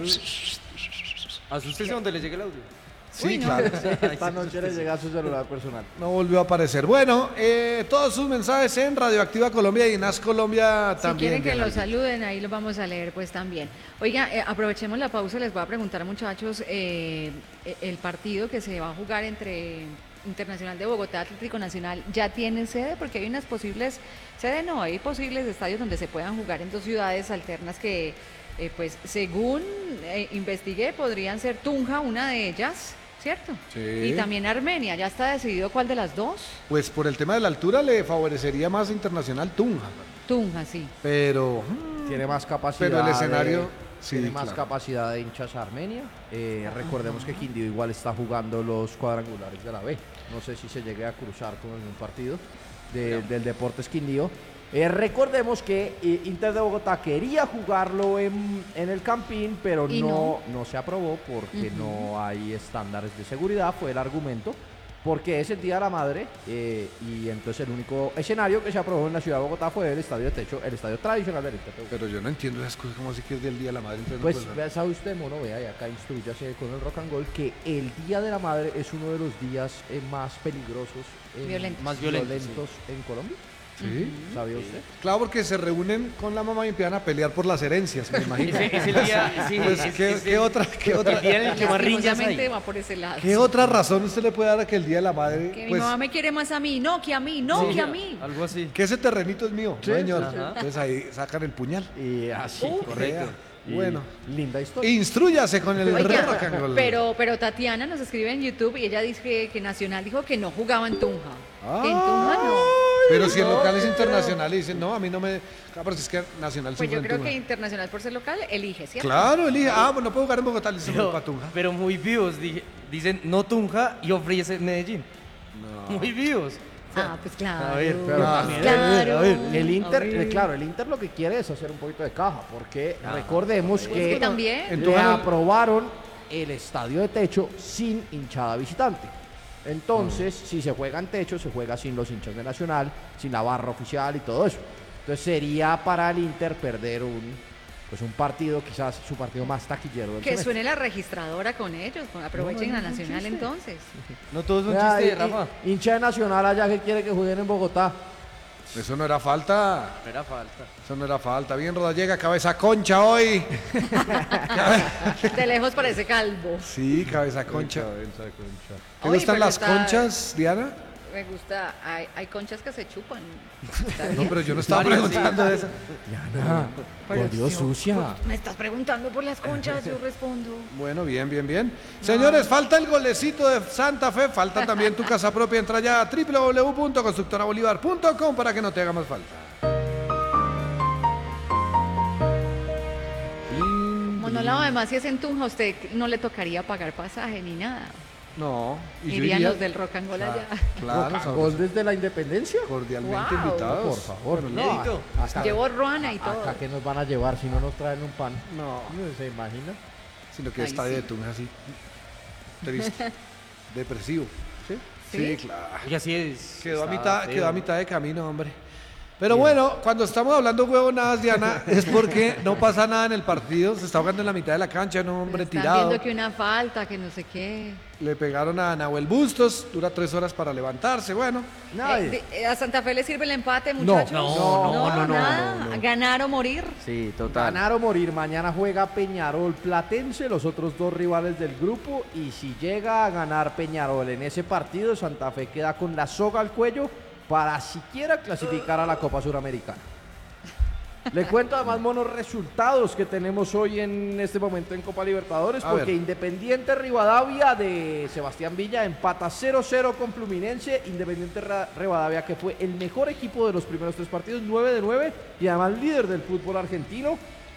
Asústese donde le llegue el audio. Sí, Uy, no. claro. Esta noche le llega a su celular personal. No volvió a aparecer. Bueno, eh, todos sus mensajes en Radioactiva Colombia y en As Colombia Si también. quieren que Diana. los saluden, ahí los vamos a leer pues también. Oiga, eh, aprovechemos la pausa, les voy a preguntar, muchachos, eh, eh, el partido que se va a jugar entre Internacional de Bogotá, Atlético Nacional, ¿ya tiene sede? Porque hay unas posibles, sede no, hay posibles estadios donde se puedan jugar en dos ciudades alternas que, eh, pues, según eh, investigué, podrían ser Tunja, una de ellas, ¿cierto? Sí. Y también Armenia, ¿ya está decidido cuál de las dos? Pues por el tema de la altura le favorecería más Internacional Tunja. Tunja, sí. Pero. mm, Tiene más capacidad. Pero el escenario, de- sí, tiene más claro. capacidad de hinchas Armenia. Eh, recordemos que Quindío igual está jugando los cuadrangulares de la B. No sé si se llegue a cruzar con algún partido de- del Deportes Quindío. Eh, recordemos que eh, Inter de Bogotá quería jugarlo en, en el Campín, pero Y no, no se aprobó porque no hay estándares de seguridad, fue el argumento. Porque es el Día de la Madre eh, y entonces el único escenario que se aprobó en la ciudad de Bogotá fue el estadio de techo, el estadio tradicional del Inter de Bogotá. Pero yo no entiendo esas cosas, como así que es del Día de la Madre. entonces no Pues puede ser. vea, sabe usted, mono, vea, y acá instruyase con el rock and roll que el Día de la Madre es uno de los días eh, más peligrosos, eh, Violentos. Más violentos, en Colombia. Sí. ¿Sabía usted? Claro, porque se reúnen con la mamá y empiezan a pelear por las herencias, me imagino. Ese es el día. Sí, Pues, es- ¿qué, es qué el- otra, qué, otra, el día en el que más riñas Lastimosamente hay. va por ese lado. ¿Qué otra razón usted le puede dar a que el Día de la Madre? Que mi Pues, mamá me quiere más a mí, no que a mí, no Sí, que a mí. Algo así. que ese terrenito es mío, Sí, no, señor. sí, sí. Entonces ahí sacan el puñal. Y así, Correcto. Y Bueno, linda historia. instrúyase con el Oiga, rock and roll. pero, pero Tatiana nos escribe en YouTube y ella dice que, que Nacional dijo que no jugaba en Tunja. Que en Tunja no. Pero si en locales internacionales dicen, no, a mí no me. Claro, pero si es que Nacional Pues sufre yo en creo Tunja. que Internacional por ser local elige, ¿cierto? Claro, elige. Ah, bueno, no puedo jugar en Bogotá, listo, me voy Pero, para Tunja. pero muy vivos. dije- dicen no Tunja y ofrece Medellín. Muy vivos. Ah, pues claro. A ver, pero también- claro. a ver, el Inter, A ver. eh, claro, el Inter lo que quiere es hacer un poquito de caja, porque recordemos Pues que, que también. le Entonces- aprobaron el estadio de techo sin hinchada visitante. Entonces, si se juega en techo, se juega sin los hinchas de Nacional, sin la barra oficial y todo eso. Entonces sería para el Inter perder un, pues un partido, quizás su partido más taquillero del Que semestre. suene la registradora con ellos, con- aprovechen a Nacional entonces. No todo es un Vea, chiste, y- Rafa. y- hincha de Nacional allá que quiere que jueguen en Bogotá. Eso no era falta. No era falta. Eso no era falta. Bien, Rodallega, cabeza concha hoy. De lejos parece calvo. Sí, cabeza concha. ¿Te Oye, gustan pero las está- conchas, Diana? Me gusta, hay, hay conchas que se chupan. No, pero yo no estaba Varios, preguntando de eso. Por Dios, sucia. Me estás preguntando por las conchas, yo respondo. Bueno, bien, bien, bien. Señores, falta el golecito de Santa Fe, falta también tu casa propia. Entra ya a w w w punto constructora bolívar punto com para que no te haga más falta. Monolado, además, si es en Tunja, a usted no le tocaría pagar pasaje ni nada. No, y yo Irían iría- los del rock and roll allá. Claro, Rock and son roll desde la independencia. cordialmente Wow. invitados. Por favor, no. Inédito. Acá, Llevo ruana y todo. acá que nos van a llevar si no nos traen un pan. No, ¿Se imagina? sino que Ay, estadio sí. de Tunja así. Triste. Depresivo. ¿Sí? ¿Sí? claro. Y así es. Quedó a está mitad, feo. quedó a mitad de camino, hombre. Pero bueno, cuando estamos hablando huevonadas, Diana, es porque no pasa nada en el partido. Se está jugando en la mitad de la cancha, no, hombre, Están tirado. viendo que una falta, que no sé qué. Le pegaron a Nahuel Bustos, dura tres horas para levantarse, bueno. Nadie. Eh, de- ¿A Santa Fe le sirve el empate, muchachos? no, no, no, no, nada. no, no. Ganar o morir. Sí, total. Ganar o morir. Mañana juega Peñarol Platense, los otros dos rivales del grupo. Y si llega a ganar Peñarol en ese partido, Santa Fe queda con la soga al cuello para siquiera clasificar a la Copa Suramericana. Le cuento además, monos, resultados que tenemos hoy en este momento en Copa Libertadores, A porque ver. Independiente Rivadavia de Sebastián Villa empata cero cero con Fluminense. Independiente Ra- Rivadavia, que fue el mejor equipo de los primeros tres partidos, nueve de nueve, y además líder del fútbol argentino,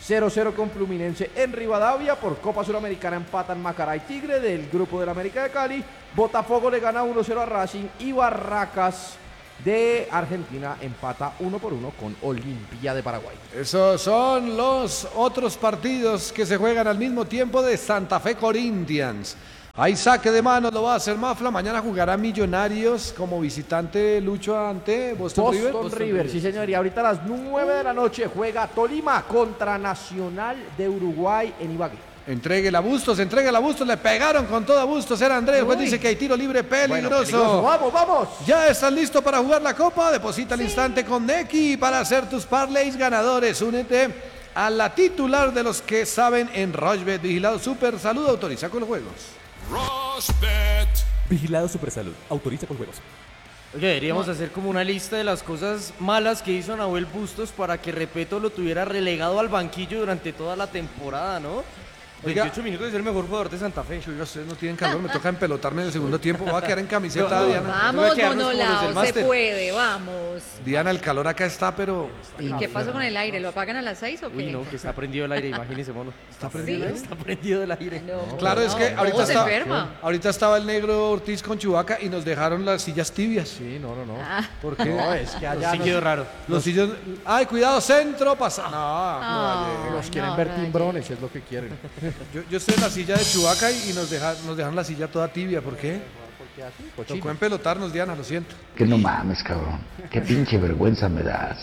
cero cero con Fluminense en Rivadavia. Por Copa Suramericana empatan Macará y Tigre del grupo del América de Cali. Botafogo le gana uno cero a Racing y Barracas de Argentina empata uno por uno con Olimpia de Paraguay. Esos son los otros partidos que se juegan al mismo tiempo de Santa Fe Corinthians. Hay saque de mano, lo va a hacer Mafla. Mañana jugará Millonarios como visitante Lucho ante Boston, Boston River. Boston River, sí señor. Y ahorita a las nueve de la noche juega Tolima contra Nacional de Uruguay en Ibagué. Entréguela a Bustos, entréguela a Bustos. Le pegaron con todo a Bustos. Era Andrés. El juez dice que hay tiro libre peligroso. Bueno, peligroso. Vamos, vamos. Ya estás listo para jugar la Copa. Deposita al instante con Nequi para hacer tus parlays ganadores. Únete a la titular de los que saben en Rochebet. Vigilado Super Salud. Autoriza con los juegos. Rosbet. Vigilado Supersalud. Autoriza con juegos. Oye, deberíamos hacer como una lista de las cosas malas que hizo Nahuel Bustos para que Repeto lo tuviera relegado al banquillo durante toda la temporada, ¿no? Oiga. veintiocho minutos de ser el mejor jugador de Santa Fe. Yo, ustedes no tienen calor, me toca empelotarme en el segundo tiempo. Voy a quedar en camiseta, No, no, Diana. Voy Vamos, a quedarnos como los del Monolao, se máster. puede, vamos. Diana, el calor acá está, pero ¿Y qué pasó con el aire? ¿Lo apagan a las seis o qué? Uy, no, que está prendido el aire, imagínese, mono. está prendido. ¿Sí? el aire. Está prendido el aire. No, Claro, es que no, ahorita no, se está, enferma. ahorita estaba el negro Ortiz con Chubaca y nos dejaron las sillas tibias. Sí, no, no, no. Ah. ¿Por qué? No, es que allá Sí nos, quedó raro. Los sillos. Ay, cuidado, centro, pasa. No, Ah. no, vale. nos quieren No, ver no, timbrones, es lo que quieren. yo, yo estoy en la silla de Chubaca y nos, deja, nos dejan la silla toda tibia. ¿Por qué? Porque así, Tocó cochino. empelotarnos, Diana, lo siento. Que no mames, cabrón. Qué pinche vergüenza me das.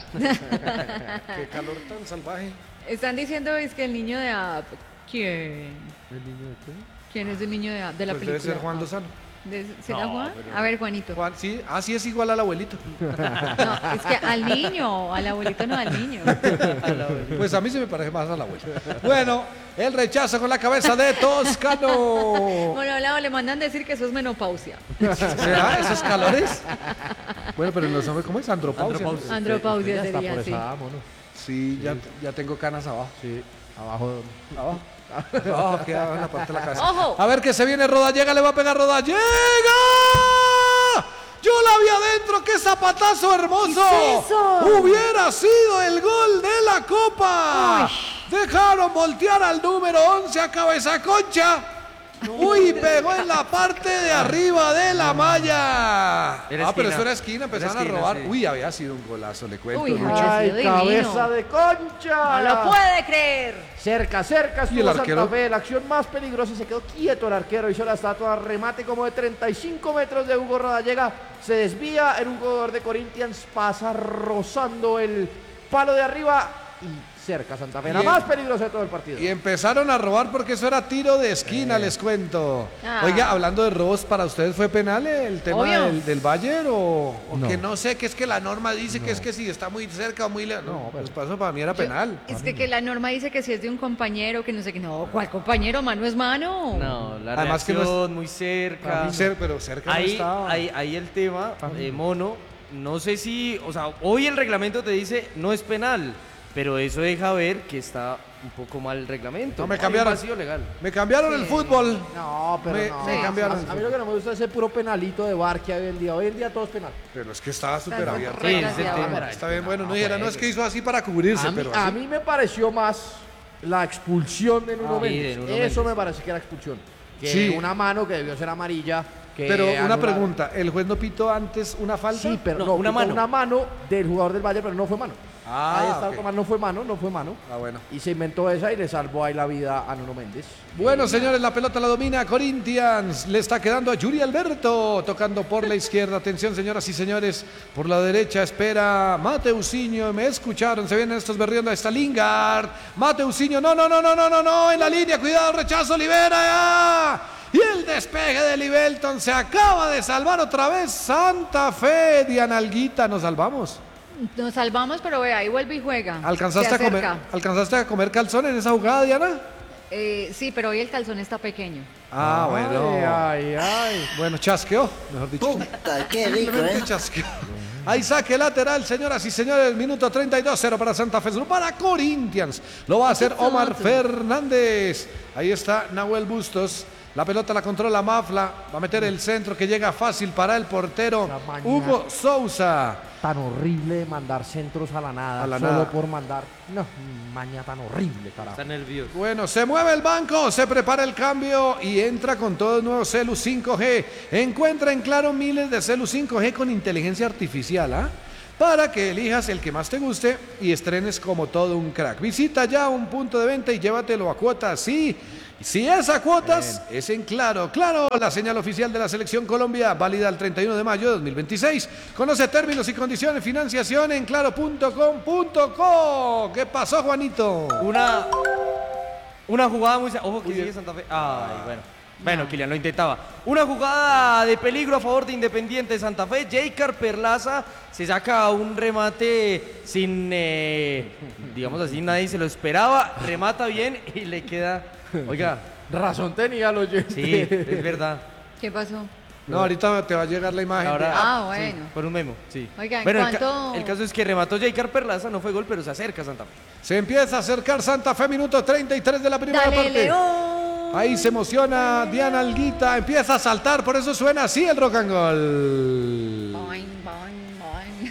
Qué calor tan salvaje. Están diciendo es que el niño de App. ¿Quién? ¿El niño de qué? ¿Quién es el niño de App? De la Pues debe película. ser Juan Lozano. ¿De- ¿Será Juan? A ver, Juanito. Juan, sí, ah, sí es igual al abuelito. No, es que al niño, al abuelito no al niño. Pues a mí se me parece más al abuelo. Bueno, el rechazo con la cabeza de Toscano. Bueno, Lau, le mandan decir que eso es menopausia. ¿Será esos calores? Bueno, pero en los hombres, ¿cómo es? Andropausia. Andropausia. Andropausia Ya está sería por así. esa, mono. Sí, ya, ya tengo canas abajo. Sí, abajo. Abajo. Abajo, queda en la parte de la cabeza. ¡Ojo! A ver que se viene Rodallega, le va a pegar Rodallega. Yo la vi adentro, qué zapatazo hermoso. ¿Qué es eso? Hubiera sido el gol de la Copa. Dejaron voltear al número once a cabeza concha. Uy, pegó en la parte de arriba de la malla. Era Ah, pero esquina. eso era esquina, empezaron Era esquina, a robar. sí. Uy, había sido un golazo, le cuento. Uy, Lucho. había ¡Ay, sido divino. cabeza de concha! No lo puede creer. Cerca, cerca ¿Y el estuvo Santa arquero? Fe, la acción más peligrosa, se quedó quieto el arquero, hizo la estatua, remate como de treinta y cinco metros de Hugo Rodallega, se desvía en un jugador de Corinthians, pasa rozando el palo de arriba y cerca Santa Fe, la Bien. más peligrosa de todo el partido. Y empezaron a robar porque eso era tiro de esquina, les cuento. Ah. Oiga, hablando de robos, ¿para ustedes fue penal el tema Obvio. del, del Bayern o, o No. que no sé, que es que la norma dice que es que si está muy cerca o muy lejos? No, No, pero- pues para eso para mí era penal. Es que, que la norma dice que si es de un compañero, que no sé qué. No, ¿cuál compañero? Mano es mano. No, la Además que reacción no es- muy cerca. Muy cer- pero cerca no Ahí, estaba. ahí, ahí el tema, eh, mono, no sé si, o sea, hoy el reglamento te dice no es penal, pero eso deja ver que está un poco mal el reglamento. No, me Hay un cambiaron. vacío legal. Me cambiaron el fútbol. No, pero Me- no. me Sí, cambiaron. A, a mí lo que no me gusta es ese puro penalito de bar que hay hoy en día. Hoy en día todo es penal. Pero es que estaba súper Está abierto. Sí, ese es el desgraciado. tema. Está bien, bueno, no dijera, no es que hizo así para cubrirse, A mí, pero a así. mí me pareció más la expulsión de Nuno Ah, sí, Méndez. de Nuno Eso Méndez. me parece que era expulsión. Que Sí. una mano que debió ser amarilla. Que Pero una anula- pregunta, ¿el juez no pitó antes una falta? Sí, pero No, no, una pitó mano. una mano del jugador del Bayern, pero no fue mano. Ah, Ahí está, ok. Tomás, no fue mano, no fue mano. Ah, bueno. Y se inventó esa y le salvó ahí la vida a Nuno Méndez. Bueno, señores, la pelota la domina Corinthians. Le está quedando a Yuri Alberto, tocando por la izquierda. Atención, señoras y señores. Por la derecha espera Mateusinho. Me escucharon, se vienen estos berriendo. Está Lingard. Mateusinho, no, no, no, no, no, no, no. En la línea, cuidado, rechazo, libera. Ya. Y el despeje de Libelton se acaba de salvar otra vez. Santa Fe, Diana Alguita, nos salvamos. Nos salvamos, pero vea, ahí vuelve y juega. ¿Alcanzaste Se a, comer, acerca. ¿Alcanzaste a comer calzón en esa jugada, Diana? Eh, sí, pero hoy el calzón está pequeño. Ah, bueno. Ay, ay, ay. Bueno, chasqueó, mejor dicho. Qué rico, Simplemente chasqueó. Ahí saque lateral, señoras y señores. Minuto treinta y dos, cero para Santa Fe, cero para Corinthians. Lo va a hacer Omar Fernández. Ahí está Nahuel Bustos. La pelota la controla Mafla. Va a meter el centro que llega fácil para el portero Hugo Sousa. Tan horrible de mandar centros a la nada. A la solo nada. por mandar. No, maña tan horrible, carajo. Está nervioso. Bueno, se mueve el banco, se prepara el cambio y entra con todo el nuevo Celu cinco G. Encuentra en Claro miles de Celu cinco G con inteligencia artificial, ¿ah? Para que elijas el que más te guste y estrenes como todo un crack. Visita ya un punto de venta y llévatelo a cuotas. Sí, si es a cuotas, Bien. es en Claro. Claro, la señal oficial de la Selección Colombia, válida el treinta y uno de mayo de dos mil veintiséis. Conoce términos y condiciones, financiación en claro punto com punto co. ¿Qué pasó, Juanito? Una, una jugada muy... Ojo que sigue Santa Fe. Ay, bueno. Bueno, Kylian lo intentaba. Una jugada de peligro a favor de Independiente de Santa Fe. Jaycar Perlaza se saca un remate sin, eh, digamos así, nadie se lo esperaba. Remata bien y le queda... Oiga. Razón tenía el oyente. Sí, es verdad. ¿Qué pasó? No, ahorita te va a llegar la imagen. Ahora, de- Ah, bueno. sí, por un memo, sí. Oiga, ¿en bueno, el, ca- cuánto- el caso es que remató Jaycar Perlaza, no fue gol, pero se acerca Santa Fe. Se empieza a acercar Santa Fe, minuto treinta y tres de la primera Dale, parte. León. Ahí se emociona Diana Alguita, empieza a saltar, por eso suena así el rock and roll. Boing, boing, boing.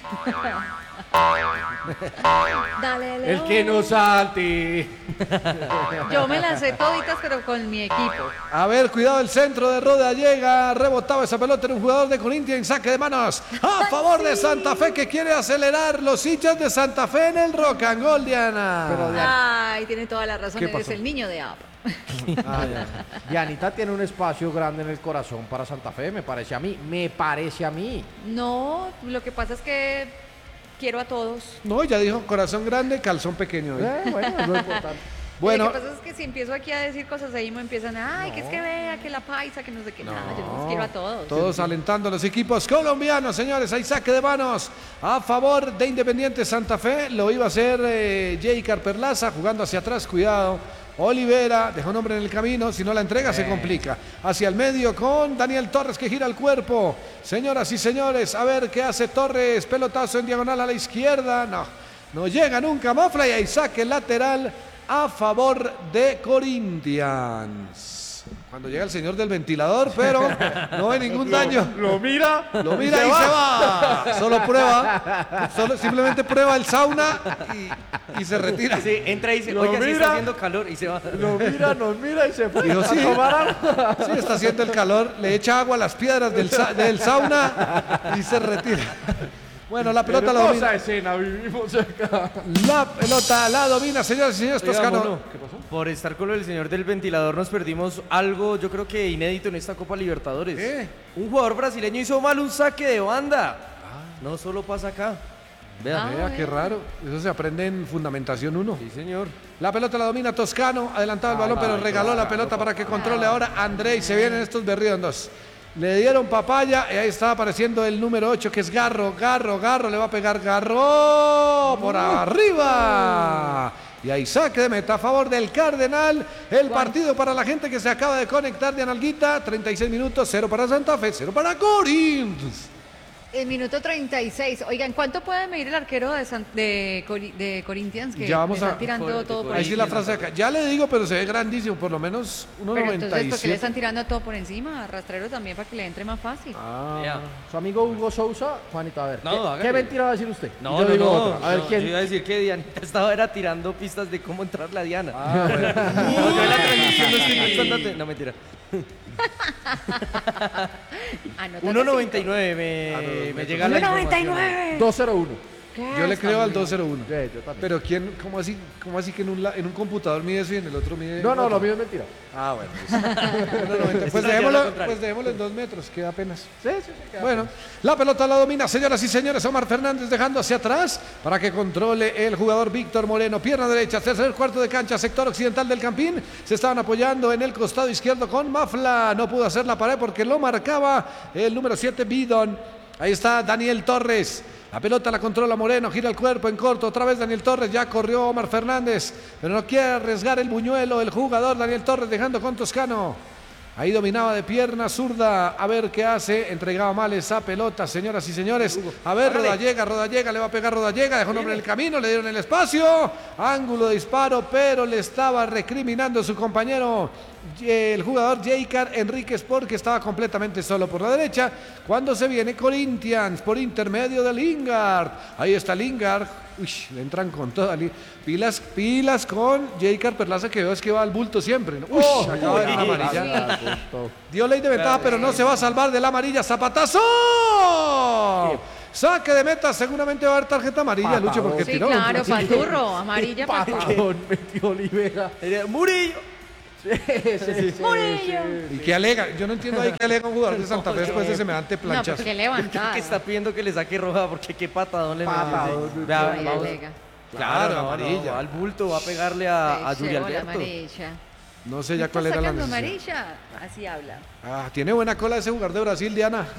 Dale, León. El que no salte. Yo me las sé toditas, pero con mi equipo. A ver, cuidado el centro de Roda llega, rebotaba esa pelota en un jugador de Corinthians en saque de manos. A favor de Santa Fe que quiere acelerar los hinchas de Santa Fe en el rock and roll, Diana. Ay, tiene toda la razón, ¿Qué eres pasó? el niño de Apa. Ah, ya. Dianita tiene un espacio grande en el corazón para Santa Fe, me parece a mí. Me parece a mí. No, lo que pasa es que quiero a todos. No, ya dijo corazón grande, calzón pequeño. Eh, bueno, es lo importante. Bueno, Lo que pasa es que si empiezo aquí a decir cosas ahí me empiezan, ay, que es que vea, que la paisa, que no sé qué. Nada, yo los quiero a todos. todos alentando a los equipos colombianos, señores. Hay saque de manos a favor de Independiente Santa Fe. Lo iba a hacer eh, Jaycar Perlaza jugando hacia atrás. Cuidado. Olivera dejó un hombre en el camino. Si no la entrega, se complica. Hacia el medio con Daniel Torres que gira el cuerpo. Señoras y señores, a ver qué hace Torres. Pelotazo en diagonal a la izquierda. No, no llega nunca Mafla y hay saque lateral a favor de Corinthians. Cuando llega el señor del ventilador, pero no hay ningún daño. Lo mira. Lo mira y se va. Solo prueba. Solo, simplemente prueba el sauna y, y se retira. Sí, entra y dice, Lo oiga, sí mira. está haciendo calor y se va. Lo mira, nos mira y se fue Dijo, a sí, tomar algo. sí, está haciendo el calor. Le echa agua a las piedras del, sa- del sauna y se retira. Bueno, la pelota la Hermosa domina. escena vivimos acá. La pelota la domina, señores y señores. Oiga, Toscano. mono, por estar con lo del señor del ventilador nos perdimos algo, yo creo que inédito en esta Copa Libertadores. ¿Qué? Un jugador brasileño hizo mal un saque de banda. No solo pasa acá. Vean. Ah, Vea, qué bueno. raro. Eso se aprende en Fundamentación uno. Sí, señor. La pelota la domina Toscano, adelantado el balón, pero regaló la pelota para que controle ahora André y se vienen estos berriondos. Le dieron papaya y ahí está apareciendo el número ocho que es Garro, Garro, Garro, le va a pegar Garro por arriba. Y ahí saque de meta a favor del Cardenal. El partido para la gente que se acaba de conectar de Analguita. treinta y seis minutos, cero para Santa Fe, cero para Corinthians. El minuto treinta y seis. Oigan, ¿cuánto puede medir el arquero de, San- de, Cori- de Corinthians? Que Ya vamos le a- están tirando de todo por Ahí sí encima. la frase acá. Ya le digo, pero se ve grandísimo, por lo menos Pero entonces, ¿por qué le uno noventa y siete. están tirando todo por encima? A Rastrero también para que le entre más fácil. Ah, Vea. Su amigo Hugo Sousa, Juanito, a ver. No, ¿qué, hágale. ¿qué mentira va a decir usted? No, Y yo no, digo no. otra. A ver, no, ¿quién? Yo iba a decir que Dianita estaba era tirando pistas de cómo entrar la Diana. ah, bueno. No, yo en la transmisión no estoy prestando aten- No, mentira. Anótate uno noventa y cinco. nueve me, me llega la uno noventa y información. nueve. dos cero uno. Yo le creo al dos cero uno. Sí, yo también. Pero quién, cómo así, cómo así que en un, la- en un computador mide eso y en el otro mide. No, no, otro? lo mío es mentira. Ah, bueno. Pues, uno noventa. Pues Eso ya dejémoslo, lo contrario. pues dejémoslo en dos metros, queda apenas. Sí, sí, sí. queda Bueno, la pelota la domina, señoras y señores. Omar Fernández dejando hacia atrás para que controle el jugador Víctor Moreno. Pierna derecha, tercer cuarto de cancha, sector occidental del Campín. Se estaban apoyando en el costado izquierdo con Mafla. No pudo hacer la pared porque lo marcaba el número siete, Bidon. Ahí está Daniel Torres. La pelota la controla Moreno, gira el cuerpo en corto. Otra vez Daniel Torres, ya corrió Omar Fernández, pero no quiere arriesgar el buñuelo. El jugador Daniel Torres dejando con Toscano. Ahí dominaba de pierna zurda. A ver qué hace. Entregaba mal esa pelota, señoras y señores. A ver, Rodallega, Rodallega, le va a pegar Rodallega. Dejó un hombre en el camino, le dieron el espacio. Ángulo de disparo, pero le estaba recriminando su compañero el jugador Jaycar Enríquez porque estaba completamente solo por la derecha. Cuando se viene Corinthians por intermedio de Lingard. Ahí está Lingard. Uy, le entran con toda. Pilas, pilas con Jaycar Perlaza, que veo es que va al bulto siempre, ¿no? Uy, Oh, acaba de dar una uy, amarilla. justo. Dio ley de ventaja, pero no se va a salvar de la amarilla. ¡Zapatazo! Saque de meta, seguramente va a haber tarjeta amarilla, Patadón. Lucho, porque Sí, tiró. claro, paturro, amarilla, paturro. Patadón metió Olivera. Murillo. Sí, sí, sí, Murillo. ¿Y qué alega? Yo no entiendo ahí qué alega un jugador de Santa Fe después de semejante No, planchazo. porque Creo levantada. que está pidiendo que le saque roja porque qué patadón le Patadón. metió. Vea, Ay, vamos- alega. Claro, no, no, amarilla. va al bulto, va a pegarle a, a Se Yuri llevó la Alberto. amarilla. No sé ya ¿Está cuál era la sacando necesidad. amarilla? Así habla. Ah, tiene buena cola ese jugador de Brasil, Diana.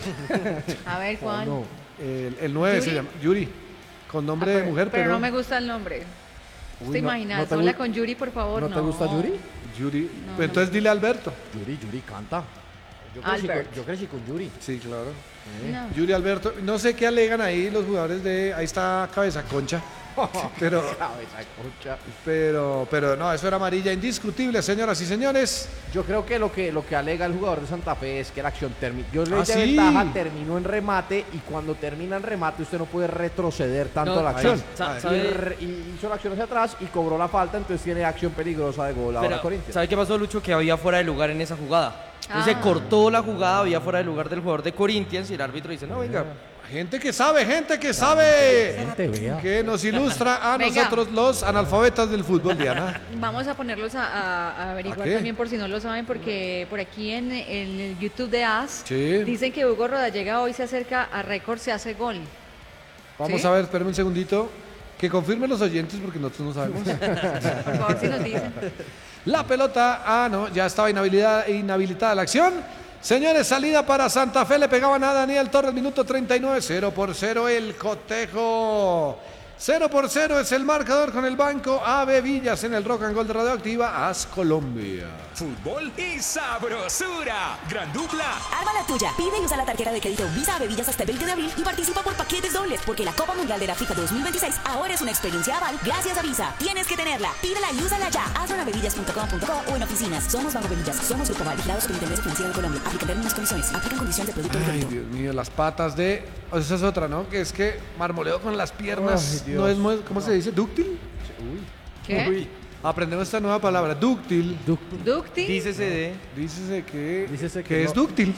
A ver, Juan. no. El, el nueve se ¿Yuri? llama Yuri. Con nombre Ah, de pero- mujer, pero pero. no me gusta el nombre. Uy, ¿Te no- imaginas? no te Hola gu- con Yuri, por favor. ¿No te gusta Yuri? Yuri. No, Pues entonces dile Alberto. Yuri, Yuri canta. Yo crecí, con, Albert. yo crecí con Yuri. Sí, claro. No. Yuri Alberto. No sé qué alegan ahí los jugadores de. Ahí está Cabeza Concha. Pero, Cabeza concha. pero, pero no, eso era amarilla indiscutible, señoras y señores. Yo creo que lo que lo que alega el jugador de Santa Fe es que la acción terminó. Yo le Ah, di ¿sí? ventaja, terminó en remate y cuando termina en remate usted no puede retroceder tanto No, la ahí, acción. sa- Y sabe- re- Y hizo la acción hacia atrás y cobró la falta, entonces tiene acción peligrosa de gol ahora Pero, Corinthians. ¿sabe qué pasó, Lucho? Que había fuera de lugar en esa jugada. Entonces Ah. se cortó la jugada, había fuera de lugar del jugador de Corinthians y el árbitro dice, no, venga. Gente que sabe, gente que sabe. Gente, vea. Que nos ilustra a Venga. nosotros los analfabetas del fútbol, Diana. Vamos a ponerlos a, a- a averiguar ¿A qué? también por si no lo saben, porque por aquí en, en el YouTube de A S Sí. dicen que Hugo Rodallega hoy se acerca a récord, se hace gol. Vamos ¿Sí? a ver, espérame un segundito. Que confirmen los oyentes porque nosotros no sabemos. Por favor, si nos dicen. La pelota, ah, no, ya estaba inhabilitada, inhabilitada la acción. Señores, salida para Santa Fe, le pegaban a Daniel Torres, minuto treinta y nueve, cero por cero el cotejo. cero por cero es el marcador con el banco A B Villas en el Rock and Gold de Radioactiva, A S Colombia. Fútbol y sabrosura. Gran dupla. Arma la tuya. Pide y usa la tarjeta de crédito Visa a Bebillas hasta el veinte de abril y participa por paquetes dobles, porque la Copa Mundial de la FIFA dos mil veintiséis ahora es una experiencia aval gracias a Visa. Tienes que tenerla. Pídela y úsala ya. Hazlo en bebillas punto com punto co o en oficinas. Somos Banco Bebillas. Somos Grupo Val, vigilados por Intendencia Financiera de Colombia. Aplican términos y condiciones. Aplican condiciones de producto de Ay, crédito. Dios mío, las patas de... o sea, esa es otra, ¿no? Que es que marmoleo con las piernas. Ay, Dios. no es muy... ¿Cómo se dice? ¿Dúctil? ¿Qué? Uy, aprendemos esta nueva palabra, dúctil. Ducti, Dícese de... Dícese que, Dícese que que es no. dúctil.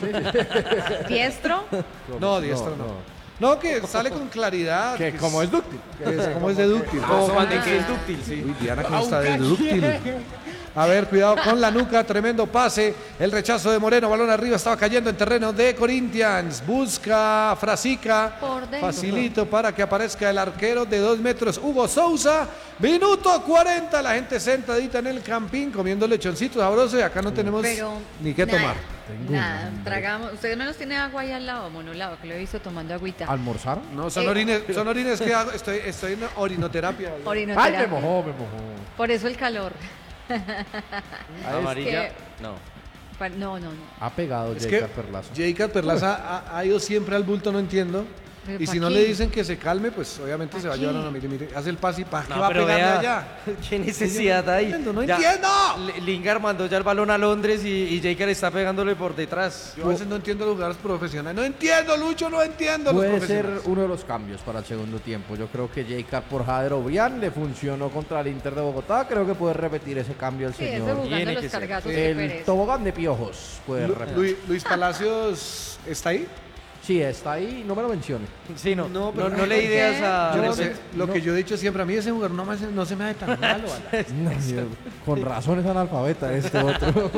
diestro. No, diestra no. No, que sale con claridad. Que que como es dúctil. que es, como es de dúctil. Como Eso- Juan de que es dúctil, sí. Uy, Diana, ¿cómo está de dúctil? A ver, cuidado con la nuca, tremendo pase. El rechazo de Moreno, balón arriba, estaba cayendo en terreno de Corinthians. Busca Frasica. Por dentro. Facilito para que aparezca el arquero de dos metros, Hugo Sousa. Minuto cuarenta, la gente sentadita en el campín comiendo lechoncito sabroso y acá no tenemos Pero ni qué nada, tomar. Nada, tragamos. Ustedes menos tienen agua ahí al lado, monolado, que lo he visto tomando agüita. ¿Almorzaron? No, son Eh. orines, son orines que hago. Estoy, estoy en orinoterapia. Ay, Orinoterapia. me mojó, me mojó. Por eso el calor. Amarilla. que- No. Pa- No, no, no. Ha pegado Es que Jacob Perlaza. Jacob Perlaza ha, ha ido siempre al bulto, no entiendo. Pero Y ¿pa' si no qué? le dicen que se calme, pues obviamente ¿Pa' se va a qué? llevar a una mire, mire, hace el pase y pa, ¿qué No, va a pero pegarle vea, allá? qué necesidad hay. No entiendo, no Ya, entiendo. L- Lingard mandó ya el balón a Londres y, y Jaker está pegándole por detrás. Yo a veces no entiendo los jugadores profesionales. No entiendo, Lucho, no entiendo los Puede ser profesionales. uno de los cambios para el segundo tiempo. Yo creo que Jacob por Jader Obrián le funcionó contra el Inter de Bogotá. Creo que puede repetir ese cambio el Sí, ese señor. jugando Tiene los que ser. cargatos de El Pérez. tobogán de piojos puede Lu- repetir. Luis, Luis Palacios está ahí. Sí, está ahí, no me lo mencione. Sí, no, no, pero- no, le ideas a... Yo no no sé. sé, lo que yo he dicho siempre, a mí ese jugador no, me, hace- no se me hace tan malo. Alan. No, Dios, con razón es analfabeta este otro.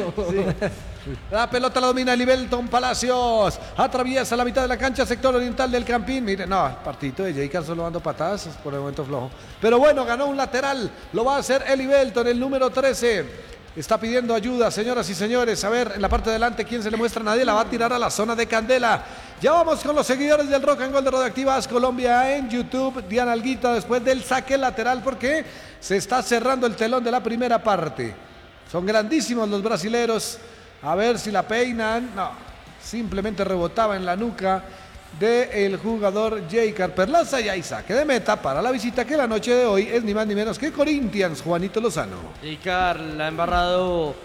La pelota la domina Livelton Palacios. Atraviesa la mitad de la cancha, sector oriental del Campín. Mire, no, el partidito de Jacob solo dando patadas, es por el momento flojo. Pero bueno, ganó un lateral. Lo va a hacer Eli Belton, el número trece. Está pidiendo ayuda, señoras y señores. A ver, en la parte de adelante, ¿quién se le muestra? Nadie la va a tirar a la zona de Candela. Ya vamos con los seguidores del Rock and Gold de Radioactiva A S Colombia en YouTube. Diana Alguita después del saque lateral porque se está cerrando el telón de la primera parte. Son grandísimos los brasileros. A ver si la peinan. No, simplemente rebotaba en la nuca del jugador Jacob Perlaza y ahí saque de meta para la visita que la noche de hoy es ni más ni menos que Corinthians, Juanito Lozano. Jaker la ha embarrado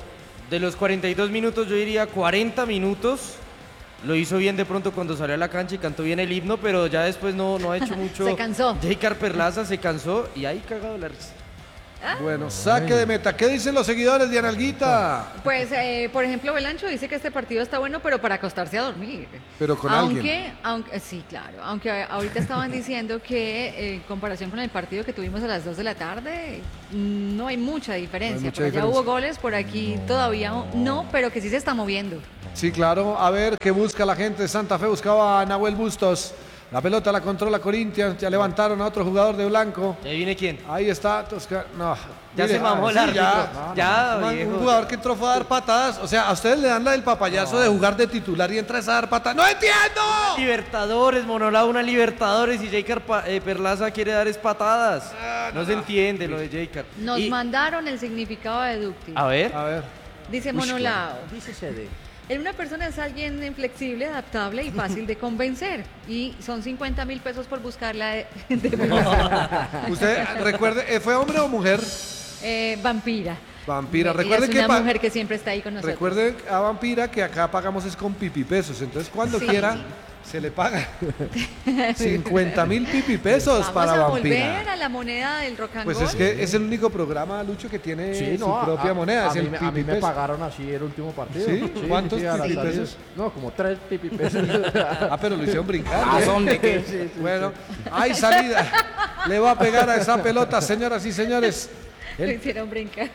De los cuarenta y dos minutos, yo diría cuarenta minutos. Lo hizo bien de pronto cuando salió a la cancha y cantó bien el himno, pero ya después no, no ha hecho mucho. Se cansó. Jaycar Perlaza se cansó y ahí cagado la risa. Bueno, saque de meta. ¿Qué dicen los seguidores de Analguita? Pues, eh, por ejemplo, Belancho dice que este partido está bueno, pero para acostarse a dormir. Pero con aunque, alguien. Aunque, sí, claro. Aunque ahorita estaban diciendo que eh, en comparación con el partido que tuvimos a las dos de la tarde, no hay mucha diferencia. No hay mucha por allá diferencia. hubo goles, por aquí todavía no, pero que sí se está moviendo. Sí, claro. A ver, ¿qué busca la gente de Santa Fe? Buscaba a Nahuel Bustos. La pelota la controla Corinthians. Ya levantaron a otro jugador de blanco. ¿Y ahí viene quién? Ahí está Tosca. No. Ya Mire, se mamó ah, el sí, árbitro. ya. No, no, Ya, Un- viejo. Un jugador que entró fue a dar patadas. O sea, a ustedes le dan la del papayazo de jugar de titular y entras a dar patadas. ¡No entiendo! Libertadores, Monolao, una Libertadores y Jaycar Pa- eh, Perlaza quiere dar es patadas. no, se entiende lo de Jaycar. Nos Y- mandaron el significado de Ducti. A ver. A ver. Dice Uy, Monolao. Dice C D. En una persona es alguien flexible, adaptable y fácil de convencer. Y son cincuenta mil pesos por buscarla de, de- Usted recuerde, eh, ¿fue hombre o mujer? Eh, vampira. Vampira. Ella Recuerde es que una pa- mujer que siempre está ahí con nosotros. Recuerde a Vampira que acá pagamos es con pipipesos. Entonces, cuando Sí. quiera, se le paga cincuenta mil pipipesos Vamos para a Vampira. volver a la moneda del rock and Pues roll. es que es el único programa, Lucho, que tiene Sí, su no, a- propia a- moneda. A, es mí, el me- a mí me pipipeso. pagaron así el último partido. ¿Sí? ¿Cuántos a la pipipesos? salida. No, como tres pipipesos. Ah, pero lo hicieron brincar. ¿A ¿eh? dónde qué? Sí, sí, bueno, hay salida. Le va a pegar a esa pelota, señoras y señores. Lo El- hicieron brincar.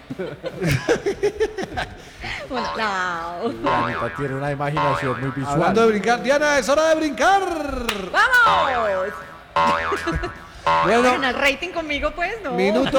Bueno, no. Dianita tiene una imaginación muy visual. Hablando de brincar, Diana, es hora de brincar. ¡Vamos! Bueno, Bueno, el rating conmigo, pues, no. minuto,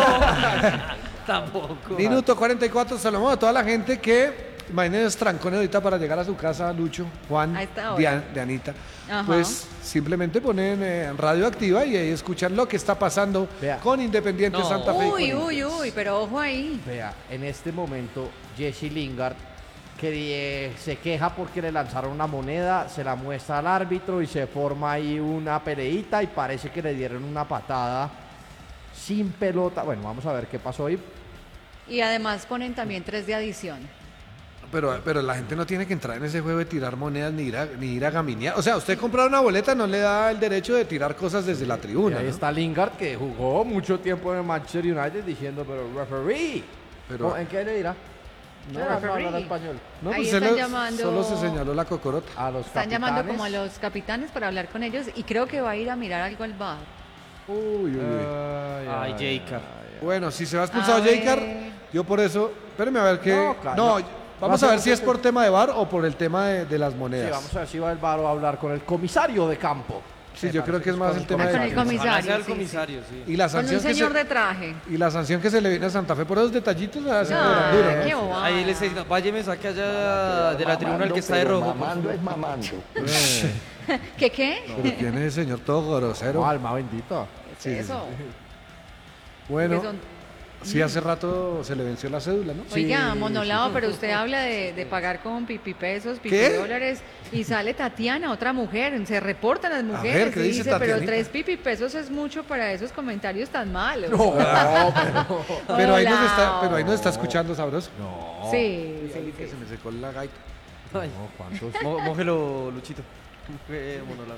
Tampoco. minuto cuarenta y cuatro, saludamos a toda la gente que, imagínense, trancón ahorita para llegar a su casa, Lucho, Juan, A esta hora. Dian- Dianita. Ajá. Pues simplemente ponen eh, radio activa y ahí escuchan lo que está pasando Vea. con Independiente No. Santa Fe. y Uy, Corinthians. uy, uy, pero ojo ahí. Vea, en este momento Jesse Lingard que eh, se queja porque le lanzaron una moneda, se la muestra al árbitro y se forma ahí una peleita y parece que le dieron una patada sin pelota. Bueno, vamos a ver qué pasó ahí. Y además ponen también tres de adición. Pero, pero la gente no tiene que entrar en ese juego de tirar monedas ni ir a, ni ir a gaminear. O sea, usted comprar una boleta no le da el derecho de tirar cosas desde la Y tribuna. ahí ¿no? está Lingard que jugó mucho tiempo en el Manchester United diciendo, pero referee. Pero- ¿Cómo- ¿En qué le dirá? No, Pero no referee. hablar español. No, Ahí pues se están le- llamando- solo se señaló la cocorota. A los Están llamando capitanes. como a los capitanes para hablar con ellos y creo que va a ir a mirar algo al bar. Uy, uy, uy. Ay, Ay, ay, Jaycar. ay, Bueno, si se va expulsado A ver. Jaycar, yo por eso. Espérenme a ver qué. No, No, claro. vamos No a ver hacemos si es eso. por tema de bar o por el tema de, de las Sí, monedas. vamos a ver si va el VAR a hablar con el comisario de campo. Sí, Me yo parece creo que es con más el tema con de. el comisario. Ojalá sea el sí, comisario, sí. Y la Con un sanción que señor se, de traje. y la sanción que se le viene a Santa Fe por esos detallitos la hace Ay, dura, ¿no? qué bobada. Ahí les dice, vaya me saque allá de la tribuna el que está de rojo. por Mamando favor". es mamando. ¿Qué qué? Pero ¿quién es el señor todo grosero? No, alma bendita. ¿Qué es eso? Bueno, Que son- sí, hace rato se le venció la cédula, ¿no? Oiga, Sí, Monolao, pero usted habla de, de pagar con pipi pesos, pipi ¿Qué? dólares y sale Tatiana, otra mujer, se reportan las mujeres ver, ¿qué y dice dice, pero Tatianita? tres pipi pesos es mucho para esos comentarios tan malos. No, pero. Pero ahí, nos Hola. está, pero ahí nos está escuchando sabroso. No. Sí, sí, Que se me secó la gaita. Ay, No, ¿cuántos? mo- mójelo, Luchito. Eh, Monolao.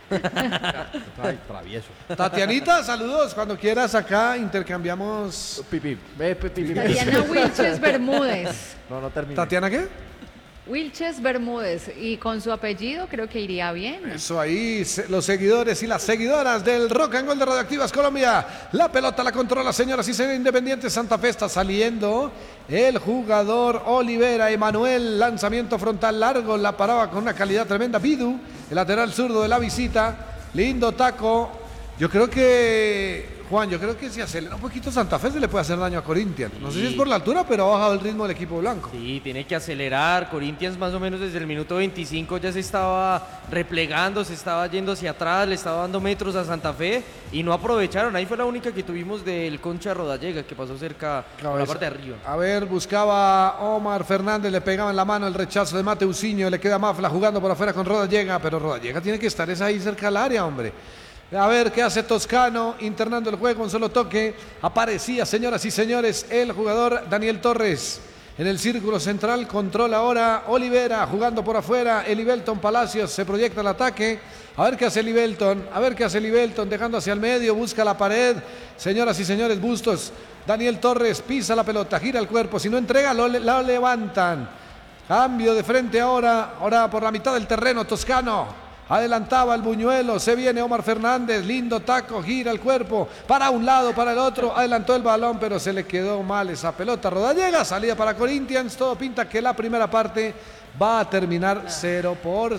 Ay, travieso. Tatianita, saludos. Cuando quieras acá intercambiamos. Pipi. Ve, pipi, pipi. Tatiana Wilches Bermúdez. No, no termina. ¿Tatiana qué? Wilches Bermúdez. Y con su apellido creo que iría bien. Eso ahí, se- los seguidores y las seguidoras del Rock and Roll de Radioactivas Colombia. La pelota la controla, señoras y señores. Independiente Santa Fe está saliendo. El jugador Olivera Emanuel, lanzamiento frontal largo, la paraba con una calidad tremenda. Bidu, el lateral zurdo de la visita. Lindo taco. Yo creo que, Juan, yo creo que si acelera un poquito Santa Fe se le puede hacer daño a Corinthians. No sé si es por la altura, pero ha bajado el ritmo del equipo blanco. Sí, tiene que acelerar. Corinthians más o menos desde el minuto veinticinco ya se estaba replegando, se estaba yendo hacia atrás, le estaba dando metros a Santa Fe y no aprovecharon. Ahí fue la única que tuvimos del Concha Rodallega que pasó cerca por la Cabeza. parte de arriba. A ver, buscaba Omar Fernández, le pegaba en la mano el rechazo de Mateusinho, le queda Mafla jugando por afuera con Rodallega, pero Rodallega tiene que estar esa ahí cerca del área, hombre. A ver qué hace Toscano, internando el juego, un solo toque. Aparecía, señoras y señores, el jugador Daniel Torres. en el círculo central. Controla ahora Olivera, jugando por afuera. Elivelton Palacios se proyecta el ataque. A ver qué hace Elivelton, a ver qué hace Elivelton, dejando hacia el medio, busca la pared. Señoras y señores, Bustos. Daniel Torres pisa la pelota, gira el cuerpo. Si no entrega, lo, lo levantan. Cambio de frente ahora, ahora por la mitad del terreno, Toscano. Adelantaba el Buñuelo, se viene Omar Fernández, lindo taco, gira el cuerpo, para un lado, para el otro, adelantó el balón, pero se le quedó mal esa pelota. Rodallega, salida para Corinthians, todo pinta que la primera parte va a terminar cero por